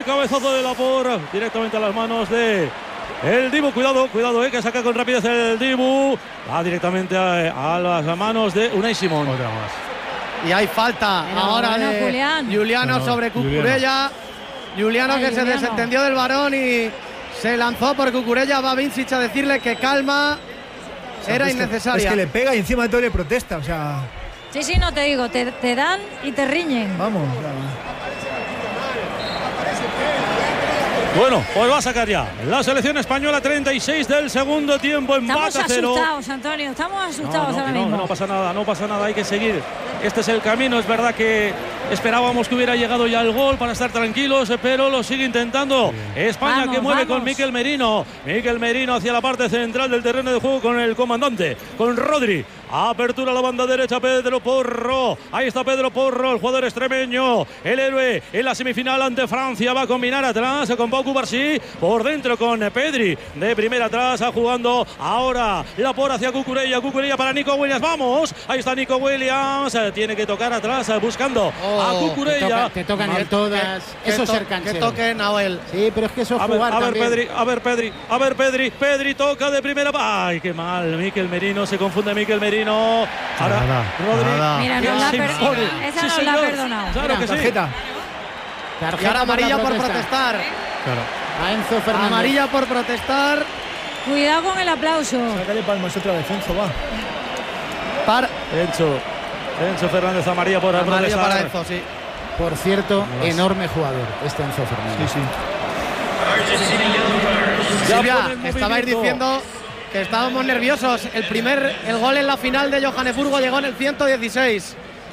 cabezazo de Laporte directamente a las manos de el Dibu. Cuidado, que saca con rapidez el Dibu. Va directamente a las manos de Unai Simón. Otra más. Y hay falta ahora de Giuliano sobre Cucurella. Giuliano que se desentendió del varón y se lanzó por Cucurella. Va Vincic a decirle que calma. Era innecesaria. Es que le pega y encima de todo le protesta, o sea. Sí, no te digo, te dan y te riñen. Vamos. Bueno, pues va a sacar ya la selección española. 36 del segundo tiempo, empate Estamos 0. asustados, Antonio, estamos asustados ahora mismo. No pasa nada, hay que seguir. Este es el camino. Es verdad que esperábamos que hubiera llegado ya el gol para estar tranquilos, pero lo sigue intentando. España vamos, que mueve vamos. con Mikel Merino. Mikel Merino hacia la parte central del terreno de juego con el comandante, con Rodri. Apertura a la banda derecha, Pedro Porro. Ahí está Pedro Porro, el jugador extremeño, el héroe en la semifinal ante Francia. Va a combinar atrás con Pau Cubarsí, por dentro con Pedri. De primera atrás, jugando ahora Laporte hacia Cucurella. Cucurella para Nico Williams. Vamos, ahí está Nico Williams. Tiene que tocar atrás, buscando a Cucurella. Te tocan en todas. Eso es ser canchero. Que toque Nahuel. Sí, pero es que eso es jugar también. A ver Pedri. Pedri toca de primera. Ay, qué mal. Mikel Merino, se confunde Mikel Merino. Ahora Rodri. Mira, esa no la ha perdonado. Claro que sí. Tarjeta. Y ahora amarilla por protestar. Claro. A Enzo Fernández. Amarilla por protestar. Cuidado con el aplauso. Sácale palmas otra vez, Enzo, va. Enzo Fernández, amarilla por Amarilla protestar. para Enzo, sí. Por cierto, enorme jugador este Enzo Fernández. Sí. Silvia, estabais diciendo que estábamos nerviosos. El gol en la final de Johannesburgo llegó en el 116.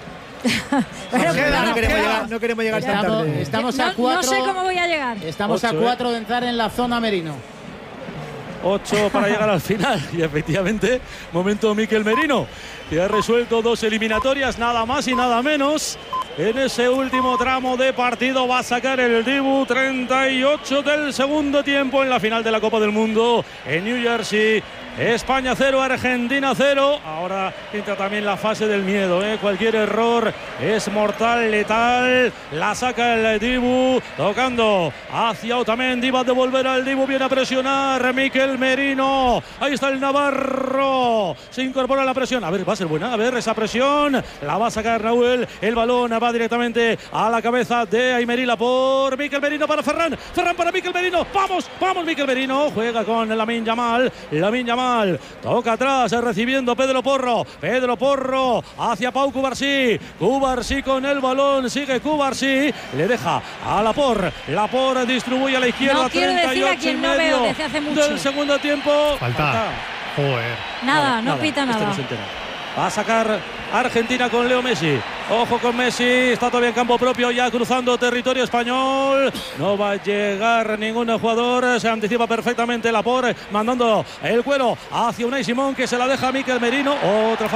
No queremos llegar tan tarde. Estamos a 4. No sé cómo voy a llegar. Estamos 8, a 4 de entrar en la zona Merino. 8 para llegar al final. Y efectivamente, momento Mikel Merino, que ha resuelto 2 eliminatorias, nada más y nada menos. En ese último tramo de partido va a sacar el Dibu. 38 del segundo tiempo en la final de la Copa del Mundo en New Jersey. España 0, Argentina 0. Ahora entra también la fase del miedo, Cualquier error es mortal, letal. La saca el Dibu, tocando hacia Otamendi. Va a devolver al Dibu, viene a presionar Mikel Merino. Ahí está el navarro, se incorpora a la presión. A ver, va a ser buena, a ver esa presión. La va a sacar Nahuel, el balón va directamente a la cabeza de Aymeri Laporte. Mikel Merino para Ferran para Mikel Merino. Vamos Mikel Merino, juega con Lamine Yamal. Toca atrás, recibiendo Pedro Porro hacia Pau Cubarsí con el balón, sigue Cubarsí, le deja a Laporte distribuye a la izquierda. No quiero decir a quien no veo desde hace mucho del segundo tiempo. Falta. Joder. No pita nada. No se entera. Va a sacar Argentina con Leo Messi. Ojo con Messi, está todavía en campo propio, ya cruzando territorio español. No va a llegar ningún jugador, se anticipa perfectamente Laporte, mandando el cuero hacia Unai Simón, que se la deja a Mikel Merino. Otra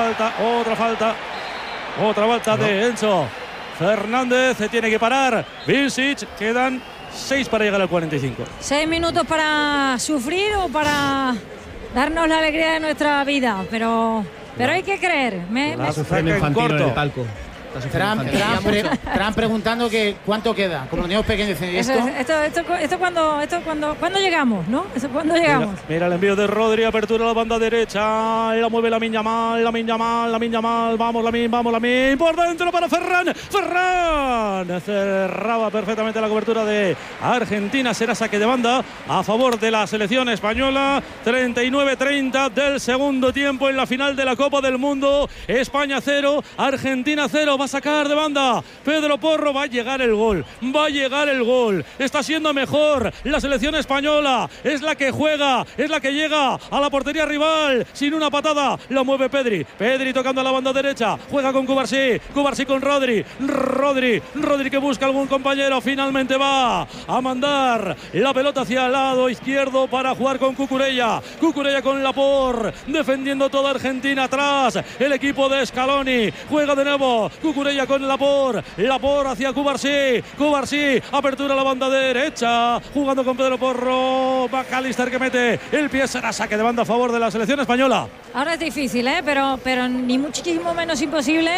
falta de Enzo Fernández, se tiene que parar Vincic. Quedan 6 para llegar al 45. 6 minutos para sufrir o para darnos la alegría de nuestra vida, pero hay que creer. Sufriendo Infantino en el palco. Tran preguntando que cuánto queda. Como los niños pequeños dicen, esto cuando llegamos, ¿no? Eso cuando llegamos. Mira el envío de Rodri, apertura a la banda derecha. La mueve Lamine Yamal. Vamos Lamine. Por dentro para Ferran. Cerraba perfectamente la cobertura de Argentina. Será saque de banda a favor de la selección española. 39-30 del segundo tiempo en la final de la Copa del Mundo. España 0, Argentina 0. Va a sacar de banda Pedro Porro. Va a llegar el gol. Está siendo mejor la selección española. Es la que juega, es la que llega a la portería rival sin una patada. La mueve Pedri tocando a la banda derecha. Juega con Cubarsí con Rodri que busca algún compañero. Finalmente va a mandar la pelota hacia el lado izquierdo para jugar con Cucurella con Laporte, defendiendo toda Argentina atrás. El equipo de Scaloni juega de nuevo. Cucurella con Laporte hacia Cubarsí, apertura a la banda derecha, jugando con Pedro Porro. McAllister que mete el pie, será saque de banda a favor de la selección española. Ahora es difícil, pero ni muchísimo menos imposible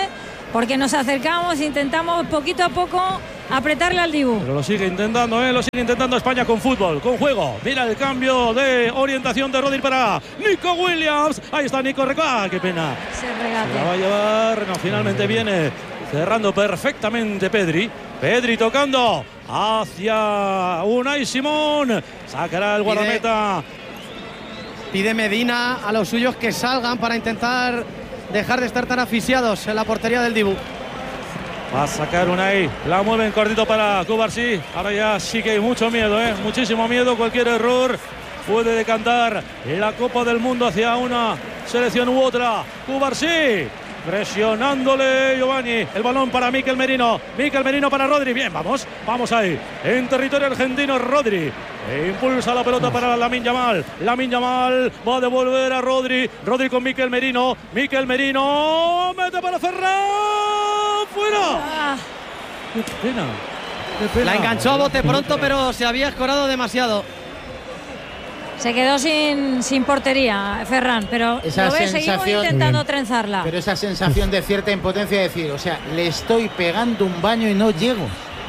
porque nos acercamos, intentamos poquito a poco apretarle al Dibu. Pero lo sigue intentando, lo sigue intentando España con fútbol, con juego. Mira el cambio de orientación de Rodri para Nico Williams. Ahí está Nico, qué pena. Se regate. Se la va a llevar, no, finalmente viene cerrando perfectamente Pedri. Pedri tocando hacia Unai Simón. Sacará el guardameta. Pide Medina a los suyos que salgan para intentar dejar de estar tan asfixiados en la portería del Dibu. Va a sacar Unai, la mueven cortito para Cubarsí. Ahora ya sí que hay mucho miedo, muchísimo miedo. Cualquier error puede decantar la Copa del Mundo hacia una selección u otra. Cubarsí presionándole Giovanni. El balón para Mikel Merino. Mikel Merino para Rodri. Bien, vamos ahí. En territorio argentino, Rodri. Impulsa la pelota para Lamine Yamal. Lamine Yamal va a devolver a Rodri. Rodri con Mikel Merino. Mikel Merino mete para Ferran. ¡Fuera! ¡Qué pena! ¡Qué pena! La enganchó a bote pronto, pero se había escorado demasiado. Se quedó sin portería Ferran, pero seguimos intentando trenzarla. Pero esa sensación de cierta impotencia de decir, o sea, le estoy pegando un baño y no llego.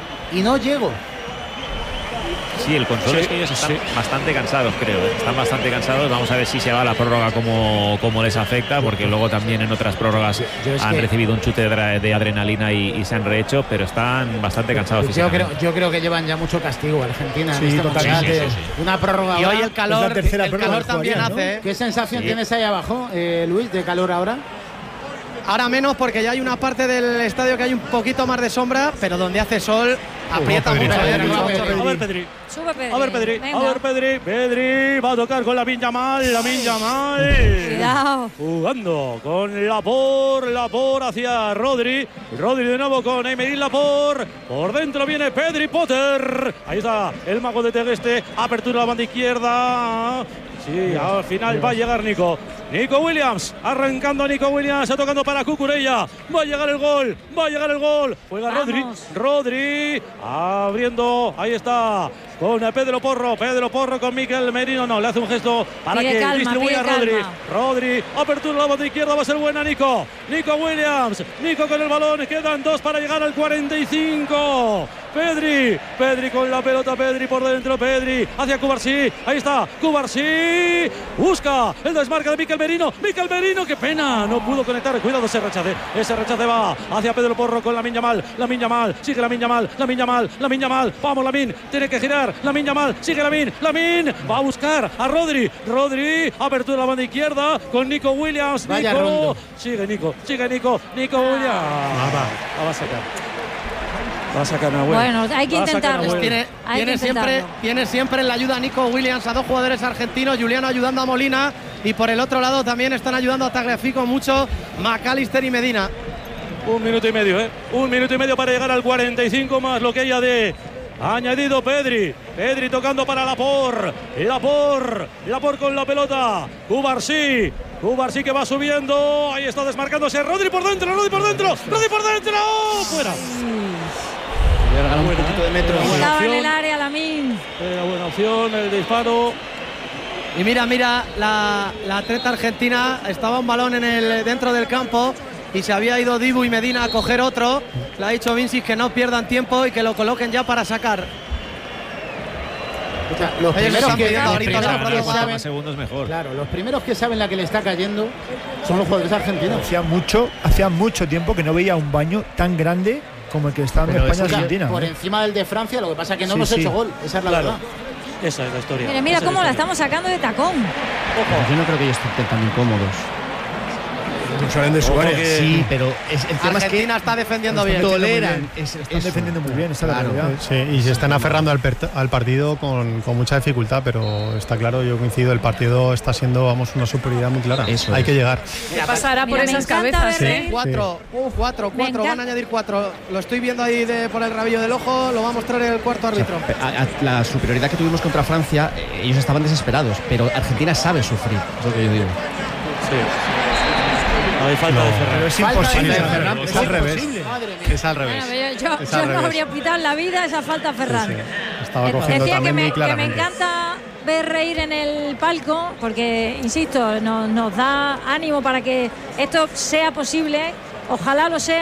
Sí, el consuelo es que ellos están bastante cansados, creo. Están bastante cansados. Vamos a ver si se va la prórroga como les afecta, porque luego también en otras prórrogas han recibido un chute de adrenalina y se han rehecho, pero están bastante cansados físicamente. Yo creo que llevan ya mucho castigo Argentina en esta mundial. Una prórroga. Y hoy el calor, también hace. ¿Qué sensación tienes ahí abajo, Luis, de calor ahora? Ahora menos, porque ya hay una parte del estadio que hay un poquito más de sombra, pero donde hace sol aprieta mucho. A ver, Pedri. Sube Pedri. A ver, Pedri. Venga. A ver, Pedri. Pedri va a tocar con Lamine Yamal. Cuidado. Jugando con Laporte hacia Rodri. Rodri de nuevo con Aymeric Laporte. Por dentro viene Pedri Potter. Ahí está el mago de Tegueste. Apertura a la banda izquierda. Sí, al final va a llegar Nico Williams, arrancando Nico Williams, tocando para Cucurella. Va a llegar el gol. Juega Rodri, abriendo, ahí está, con Pedro Porro con Mikel Merino. No, le hace un gesto para que distribuya a Rodri, apertura a la banda izquierda, va a ser buena Nico Williams, Nico con el balón, quedan 2 para llegar al 45. Pedri con la pelota, Pedri por dentro, Pedri hacia Cubarsí, ahí está, Cubarsí busca el desmarque de Mikel Merino, qué pena, no pudo conectar, cuidado ese rechace va hacia Pedro Porro con Lamine Yamal, sigue Lamine Yamal, vamos Lamine, tiene que girar, Lamine Yamal, sigue Lamine, va a buscar a Rodri, apertura a la banda izquierda con Nico Williams, sigue Nico Williams, va a sacar una buena. Bueno, hay que intentarlo. Tiene siempre en la ayuda a Nico Williams, a 2 jugadores argentinos, Juliano ayudando a Molina, y por el otro lado también están ayudando a Tagliafico mucho McAllister y Medina. 1 minuto y medio, 1 minuto y medio para llegar al 45, más lo que haya de añadido Pedri tocando para Laporte con la pelota, Cubarsí que va subiendo, ahí está desmarcándose, Rodri por dentro, fuera. Un poquito de metro. Estaba en el área Lamine. Era buena opción el disparo. Y mira, la atleta argentina, estaba un balón dentro del campo y se había ido Dibu y Medina a coger otro. Le ha dicho Vinicius que no pierdan tiempo y que lo coloquen ya para sacar. O sea, los primeros que saben segundos mejor. Claro, los primeros que saben la que le está cayendo son los jugadores argentinos. Hacía mucho tiempo que no veía un baño tan grande como el que está en España y Argentina. Por encima del de Francia, lo que pasa es que no hemos hecho gol. Esa es la verdad. Esa es la historia. Mira cómo la estamos sacando de tacón. Yo no creo que ellos estén tan incómodos. Salen de su área. Sí, pero el tema Argentina está defendiendo bien. Toleran. Están defendiendo muy bien. Sí, y se están aferrando al partido con mucha dificultad, pero está claro, yo coincido, el partido está siendo, una superioridad muy clara. Hay que llegar. ¿Qué pasará por esas cabezas? 4, van a añadir 4. Lo estoy viendo ahí por el rabillo del ojo, lo va a mostrar el cuarto árbitro. La superioridad que tuvimos contra Francia, ellos estaban desesperados, pero Argentina sabe sufrir, es lo que yo digo. Sí. Hay falta de Ferran. Pero es imposible. Es al revés. Es al revés. Bueno, yo no habría pitado en la vida esa falta a Ferran. Sí. Estaba cogiendo decía también muy que me claramente. encanta ver reír en el palco, porque, insisto, nos da ánimo para que esto sea posible. Ojalá lo sea.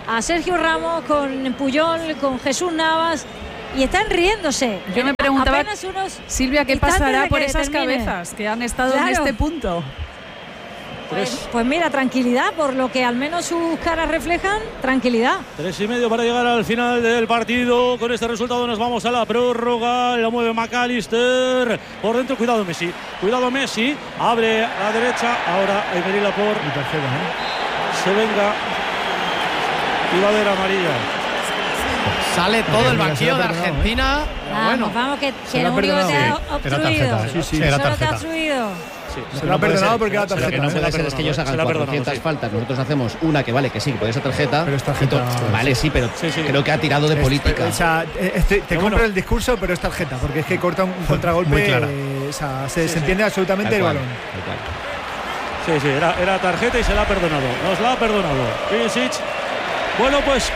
a Sergio Ramos, con Puyol, con Jesús Navas. Y están riéndose. Yo me preguntaba, Silvia, ¿qué pasará por esas cabezas que han estado en este punto? Pues mira, tranquilidad, por lo que al menos sus caras reflejan, tranquilidad. 3:30 para llegar al final del partido. Con este resultado nos vamos a la prórroga. La mueve McAllister. Por dentro, cuidado Messi. Cuidado Messi. Abre a la derecha. Ahora Emery Laporte. Y tercera, Se venga. Y va a haber amarilla. Sale todo el banquillo de Argentina. Vamos, que lo único que te ha obstruido. Era Solo te ha tarjeta. obstruido. Se lo ha perdonado porque era tarjeta. Lo que no puede ser es que ellos hagan 400 faltas. Nosotros hacemos una que vale, que sí, que puede ser tarjeta. Pero es tarjeta. Vale, sí, pero creo que ha tirado de política. O sea, te compro el discurso, pero es tarjeta, porque es que corta un contragolpe. Muy clara. O sea, se entiende absolutamente el balón. Sí, era tarjeta y se la ha perdonado. Nos la ha perdonado. Pisic. Bueno, pues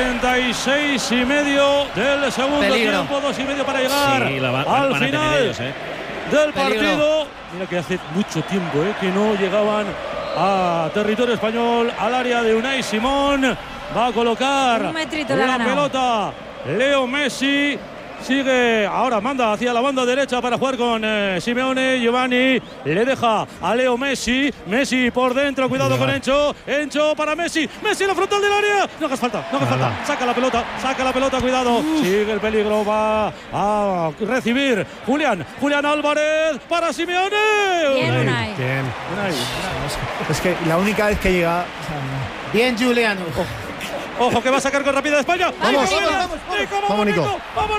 46:30 del segundo tiempo, 2:30 para llegar al final del partido. Mira que hace mucho tiempo que no llegaban a territorio español, al área de Unai Simón. Va a colocar la pelota Leo Messi. Sigue, ahora manda hacia la banda derecha para jugar con Simeone. Giovanni le deja a Leo Messi. Messi por dentro, cuidado con Encho. Encho para Messi. Messi en la frontal del área. No hagas falta. Saca la pelota, cuidado. Sigue el peligro, va a recibir Julián Álvarez para Simeone. Bien. Es que la única vez que llega. Bien, Julián. Ojo que va a sacar con rapidez España. Vamos, Nico.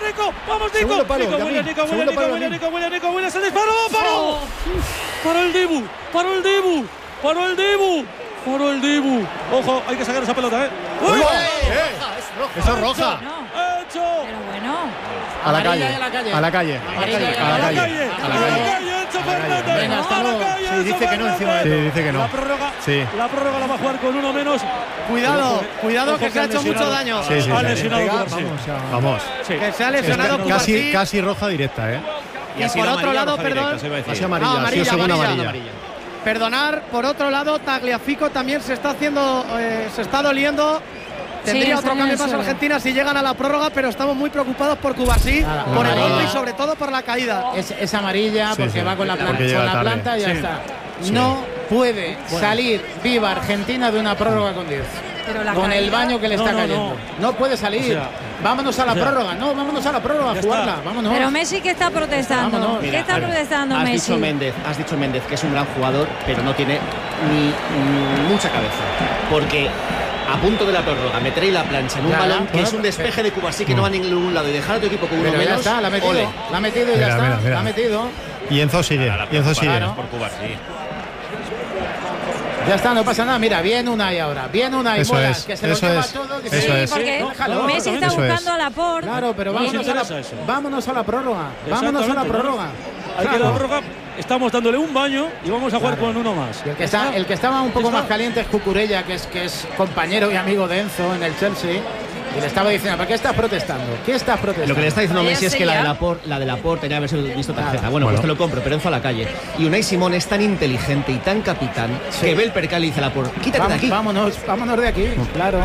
Nico, Williams, el disparo. Paró el Dibu. Ojo, hay que sacar esa pelota, Eso es roja. Pero bueno. A la calle. Venga, hasta luego. Sí, dice que no encima de todo. Sí, dice que no. La prórroga la va a jugar con uno menos. Cuidado que se ha hecho mucho daño. Sí. Ha lesionado. Vamos. Que se ha lesionado casi roja directa, Y por otro lado, perdón. Casi amarilla, segunda amarilla. Perdonar, por otro lado, Tagliafico también se está doliendo. Tendría otro cambio más Argentina si llegan a la prórroga, pero estamos muy preocupados por Cubarsí, por el golpe y sobre todo por la caída. Es amarilla porque va con la planta y ya está. No puede salir viva Argentina de una prórroga con 10. Con el baño que le está cayendo. No puede salir. Vámonos a la prórroga. Vámonos a la prórroga a jugarla. Vámonos. Pero Messi, ¿qué está protestando? ¿Qué está protestando Messi? Has dicho Méndez que es un gran jugador, pero no tiene ni mucha cabeza. Porque a punto de la prórroga, meter ahí la plancha en un balón que es un despeje de Cubarsí que no va a ningún lado y dejar a tu equipo con uno menos. Ya está, la ha metido y ya está. La ha metido. Y Enzo sigue. Por Cubarsí. Ya está, no pasa nada. Mira, bien Unai ahora. Bien Unai. Eso Mola, es. que se lo lleva todo. Que porque Messi está buscando a Laporte. Claro, pero vámonos a la prórroga. Vámonos a la prórroga. Hay que la prórroga. Estamos dándole un baño y vamos a jugar con uno más. Y el que estaba un poco más caliente es Cucurella, que es compañero y amigo de Enzo en el Chelsea. Y le estaba diciendo, ¿para qué estás protestando? Lo que le está diciendo Messi es que la de Laporte tenía que haber visto tarjeta. Bueno, pues te lo compro, pero Enzo a la calle. Y Unai Simón es tan inteligente y tan capitán que ve el percal y dice a Laporte, quítate de aquí. Vámonos de aquí, claro.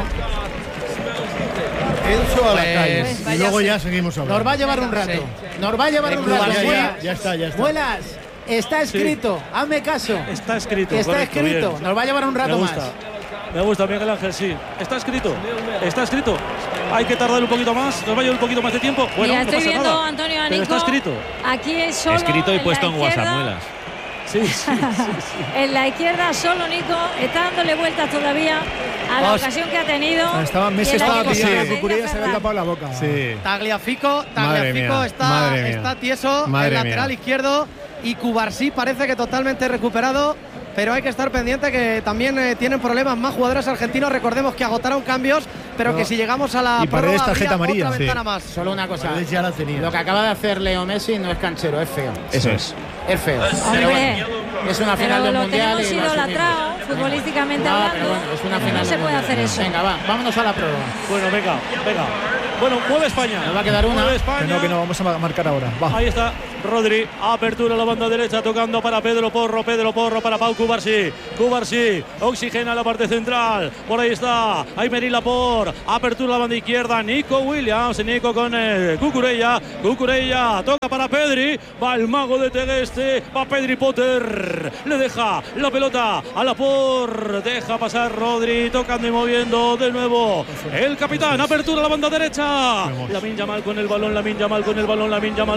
Enzo a la calle. Y luego ya seguimos hablando. Nos va a llevar un rato. Ya está. Muelas, está escrito. Hazme caso. Está escrito. Bien. Nos va a llevar un rato más. Me gusta, Miguel Ángel, sí. Está escrito. Hay que tardar un poquito más. Nos va a llevar un poquito más de tiempo. Bueno, ya no estoy pasa viendo, nada. Antonio Anico. Pero está escrito. Aquí es solo. Escrito y puesto en WhatsApp, Muelas. Sí. En la izquierda solo Nico está dándole vueltas todavía a la ocasión que ha tenido. Messi estaba pidiendo que Cucurella se había tapado la boca. Sí. Tagliafico está tieso, el lateral izquierdo, y Cubarsí parece que totalmente recuperado. Pero hay que estar pendiente que también tienen problemas más jugadores argentinos. Recordemos que agotaron cambios, pero que si llegamos a la prórroga tarjeta amarilla, otra ventana más. Solo una cosa. Ya la tenía. Lo que acaba de hacer Leo Messi no es canchero, es feo. Eso es. Es feo. Hombre, es una final del mundial. Pero lo tenemos idolatrado futbolísticamente hablando. Es una final no se puede hacer eso. Venga, vámonos a la prórroga. Bueno, venga. Bueno, mueve España. Nos va a quedar una. Mueve España. Que no, vamos a marcar ahora. Va. Ahí está Rodri, apertura a la banda derecha, tocando para Pedro Porro para Pau Cubarsí, oxigena la parte central, por ahí está Aymeric Laporte, apertura a la banda izquierda, Nico Williams, Nico con Cucurella, toca para Pedri, va el mago de Tegueste, va Pedri Potter, le deja la pelota a Laporte, deja pasar Rodri, tocando y moviendo de nuevo, el capitán, apertura a la banda derecha, Lamine Yamal con el balón, Lamine Yamal con el balón,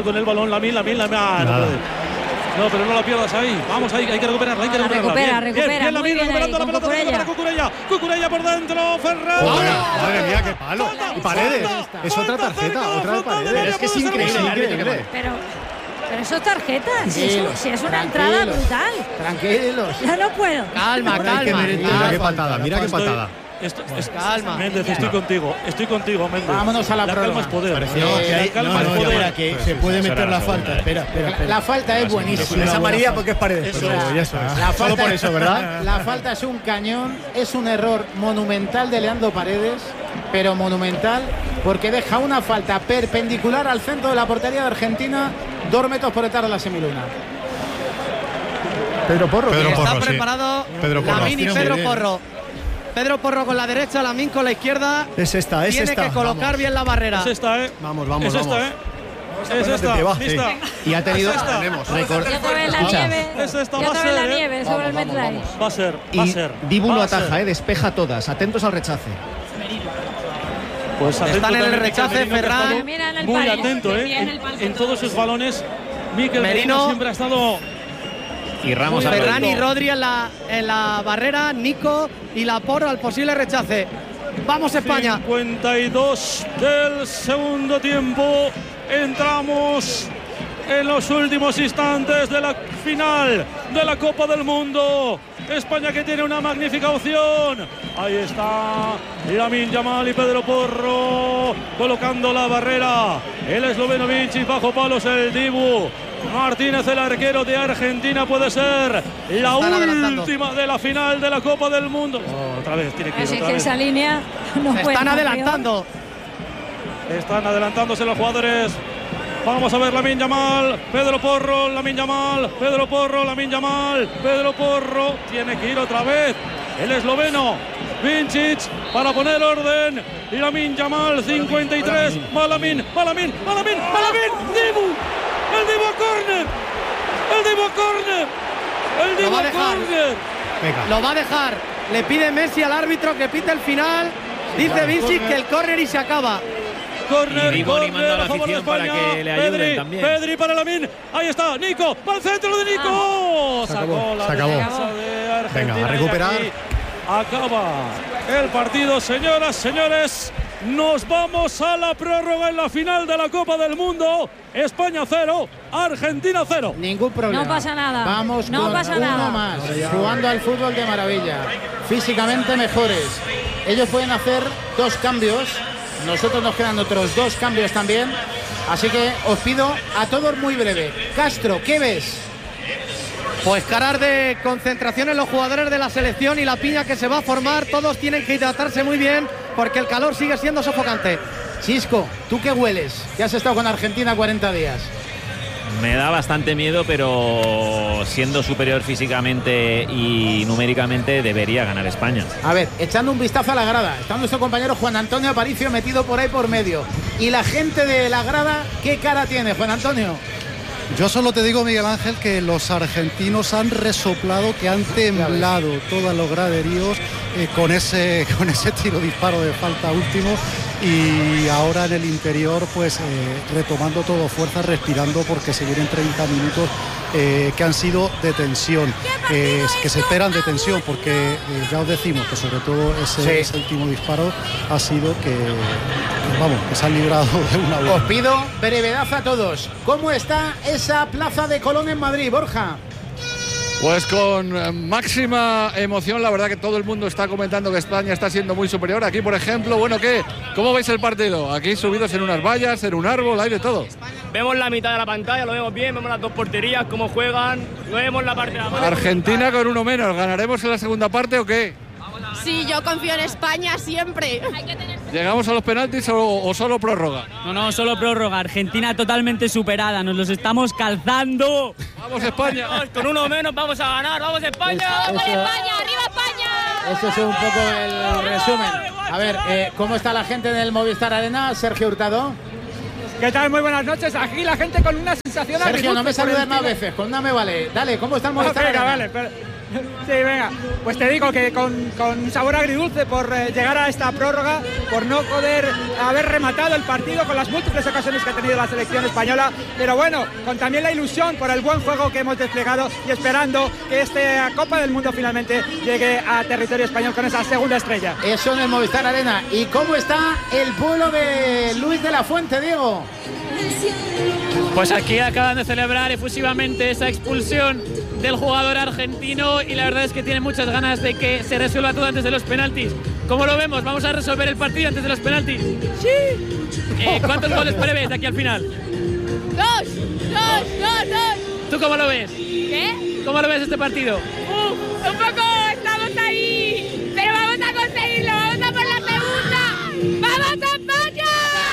no, pero no la pierdas ahí. Vamos, hay que recuperarla, Recupera. Bien, Lamine recuperando la pelota para Cucurella por dentro, Ferran. Madre mía, qué palo. Y Paredes. Es otra tarjeta, otra de Paredes. Es que es increíble. Pero eso es tarjeta, si es una entrada brutal. Tranquilos. Ya no puedo. Calma. Mira qué patada. Calma. Méndez, estoy contigo, Méndez. Vámonos a la calma prórroga. es poder. La calma es poder. Que se puede meter la falta. Espera. La falta es buenísima. Es amarilla porque es Paredes. Solo por eso, ¿verdad? La falta es un cañón, es un error monumental de Leandro Paredes, pero monumental porque deja una falta perpendicular al centro de la portería de Argentina, 2 metros por detrás de la semiluna. Pedro Porro. Está preparado Lamine y Pedro Porro. Pedro Porro con la derecha, Lamine con la izquierda. Es esta. Tiene que colocar bien la barrera. Es esta, Vamos. Es esta. Y ha tenido récord. Ya te ves la nieve sobre el MetLife. Va a ser. Dibu lo ataja, despeja todas. Atentos al rechace. Pues están en el rechace, Ferran. Muy atento, en todos sus balones. Mikel Merino siempre ha estado. Y Ramos Ferran y Rodri en la barrera, Nico y Laporte al posible rechace. Vamos España. 52 del segundo tiempo. Entramos en los últimos instantes de la final de la Copa del Mundo. España que tiene una magnífica opción. Ahí está Lamine Yamal y Pedro Porro colocando la barrera. El esloveno Vincic, bajo palos el Dibu. Martínez, el arquero de Argentina, puede ser la última de la final de la Copa del Mundo. Otra vez tiene que ir. Así que esa línea no puede. Están adelantando. Están adelantándose los jugadores. Vamos a ver Lamine Yamal, Pedro Porro, Lamine Yamal, Pedro Porro, Lamine Yamal, Pedro Porro. Tiene que ir otra vez el esloveno Vincic para poner orden. Y Lamine Yamal, 53. Va Lamine. Dibu. El Dibu Corner. Lo va a dejar. Le pide Messi al árbitro que pite el final. Dice Vincic que el córner y se acaba. Córner, manda a la afición para que le ayuden también. Pedri para Lamine. Ahí está, Nico. Va al centro de Nico. Se acabó. Venga, a recuperar. Acaba el partido, señoras, señores. Nos vamos a la prórroga en la final de la Copa del Mundo. España 0, Argentina 0. Ningún problema. No pasa nada. Vamos no con pasa uno nada. más. Jugando al fútbol de maravilla. Físicamente mejores. Ellos pueden hacer 2 cambios. Nosotros nos quedan otros 2 cambios también. Así que os pido a todos muy breve. Castro, ¿qué ves? Pues caras de concentración en los jugadores de la selección y la piña que se va a formar. Todos tienen que hidratarse muy bien porque el calor sigue siendo sofocante. Chisco, ¿tú qué hueles? Que has estado con Argentina 40 días. Me da bastante miedo, pero siendo superior físicamente y numéricamente debería ganar España. A ver, echando un vistazo a la grada. Está nuestro compañero Juan Antonio Aparicio metido por ahí por medio. Y la gente de la grada, ¿qué cara tiene, Juan Antonio? Yo solo te digo, Miguel Ángel, que los argentinos han resoplado, que han temblado todos los graderíos con ese tiro-disparo de falta último, y ahora en el interior pues retomando todo fuerza, respirando, porque se vienen 30 minutos que han sido de tensión, que se esperan de tensión, porque ya os decimos que sobre todo ese último disparo ha sido que se han librado de una vez. Os pido brevedad a todos. ¿Cómo está esa Plaza de Colón en Madrid, Borja? Pues con máxima emoción, la verdad que todo el mundo está comentando que España está siendo muy superior. Aquí, por ejemplo, ¿cómo veis el partido? Aquí subidos en unas vallas, en un árbol, hay de todo. Vemos la mitad de la pantalla, lo vemos bien, vemos las 2 porterías, cómo juegan, vemos la parte de la mano. Argentina con 1 menos, ¿ganaremos en la segunda parte o qué? Sí, yo confío en España siempre. ¿Llegamos a los penaltis o solo prórroga? No, solo prórroga. Argentina totalmente superada, nos los estamos calzando. ¡Vamos España! Con uno menos vamos a ganar, ¡vamos España! ¡Vamos España! ¡Arriba España! Eso es un poco el resumen. A ver, ¿cómo está la gente en el Movistar Arena? Sergio Hurtado. ¿Qué tal? Muy buenas noches. Aquí la gente con una sensación... Sergio, no me saludes más veces, con una me vale. Dale, ¿cómo está el Movistar Arena? Vale, sí, venga. Pues te digo que con sabor agridulce por llegar a esta prórroga, por no poder haber rematado el partido con las múltiples ocasiones que ha tenido la selección española, pero bueno, con también la ilusión por el buen juego que hemos desplegado y esperando que esta Copa del Mundo finalmente llegue a territorio español con esa segunda estrella. Eso en el Movistar Arena. ¿Y cómo está el pueblo de Luis de la Fuente, Diego? Pues aquí acaban de celebrar efusivamente esa expulsión del jugador argentino y la verdad es que tiene muchas ganas de que se resuelva todo antes de los penaltis. ¿Cómo lo vemos? ¿Vamos a resolver el partido antes de los penaltis? ¡Sí! ¿Cuántos goles prevés de aquí al final? ¡Dos! ¿Tú cómo lo ves? ¿Qué? ¿Cómo lo ves este partido? Un poco estamos ahí, pero vamos a conseguirlo, vamos a por la segunda. ¡Vamos a España!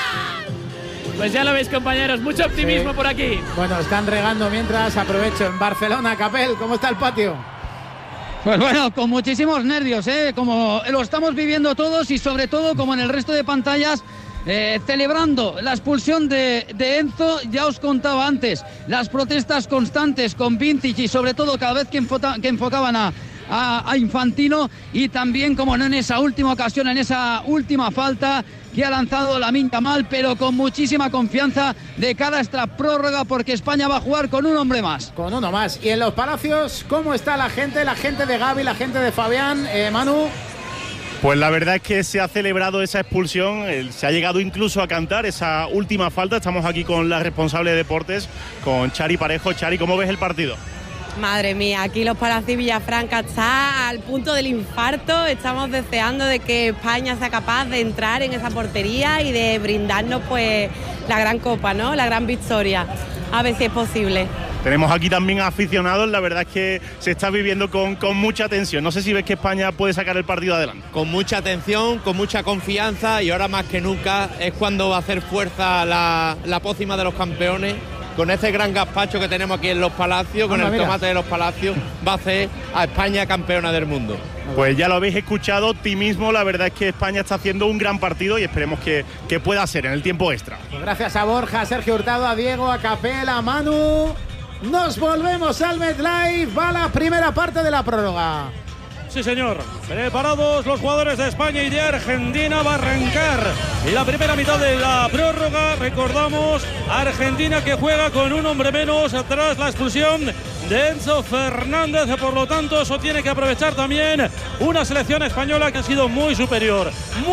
Pues ya lo veis, compañeros, mucho optimismo por aquí. Bueno, están regando mientras, aprovecho, en Barcelona. Capel, ¿cómo está el patio? Pues bueno, con muchísimos nervios, como lo estamos viviendo todos y sobre todo como en el resto de pantallas, celebrando la expulsión de Enzo. Ya os contaba antes, las protestas constantes con Vintage y sobre todo cada vez que enfocaban a Infantino, y también, como no, en esa última ocasión, en esa última falta que ha lanzado Lamine Yamal, pero con muchísima confianza de cara a esta prórroga, porque España va a jugar con un hombre más. Con uno más. Y en los Palacios, ¿cómo está la gente de Gavi, la gente de Fabián? Manu. Pues la verdad es que se ha celebrado esa expulsión, se ha llegado incluso a cantar esa última falta. Estamos aquí con la responsable de deportes, con Chari Parejo. Chari, ¿cómo ves el partido? Madre mía, aquí los Palacios Villafranca está al punto del infarto. Estamos deseando de que España sea capaz de entrar en esa portería y de brindarnos pues la gran copa, ¿no? La gran victoria. A ver si es posible. Tenemos aquí también aficionados, la verdad es que se está viviendo con mucha tensión. No sé si ves que España puede sacar el partido adelante. Con mucha atención, con mucha confianza, y ahora más que nunca es cuando va a hacer fuerza la pócima de los campeones. Con ese gran gazpacho que tenemos aquí en los Palacios, con el tomate de los Palacios, va a hacer a España campeona del mundo. Pues ya lo habéis escuchado, optimismo. La verdad es que España está haciendo un gran partido y esperemos que pueda ser en el tiempo extra. Pues gracias a Borja, a Sergio Hurtado, a Diego, a Capel, a Manu. Nos volvemos al MetLife. Va la primera parte de la prórroga. Sí, señor. Preparados los jugadores de España y de Argentina. Va a arrancar la primera mitad de la prórroga. Recordamos, Argentina que juega con un hombre menos tras la expulsión de Enzo Fernández. Por lo tanto, eso tiene que aprovechar también una selección española que ha sido muy superior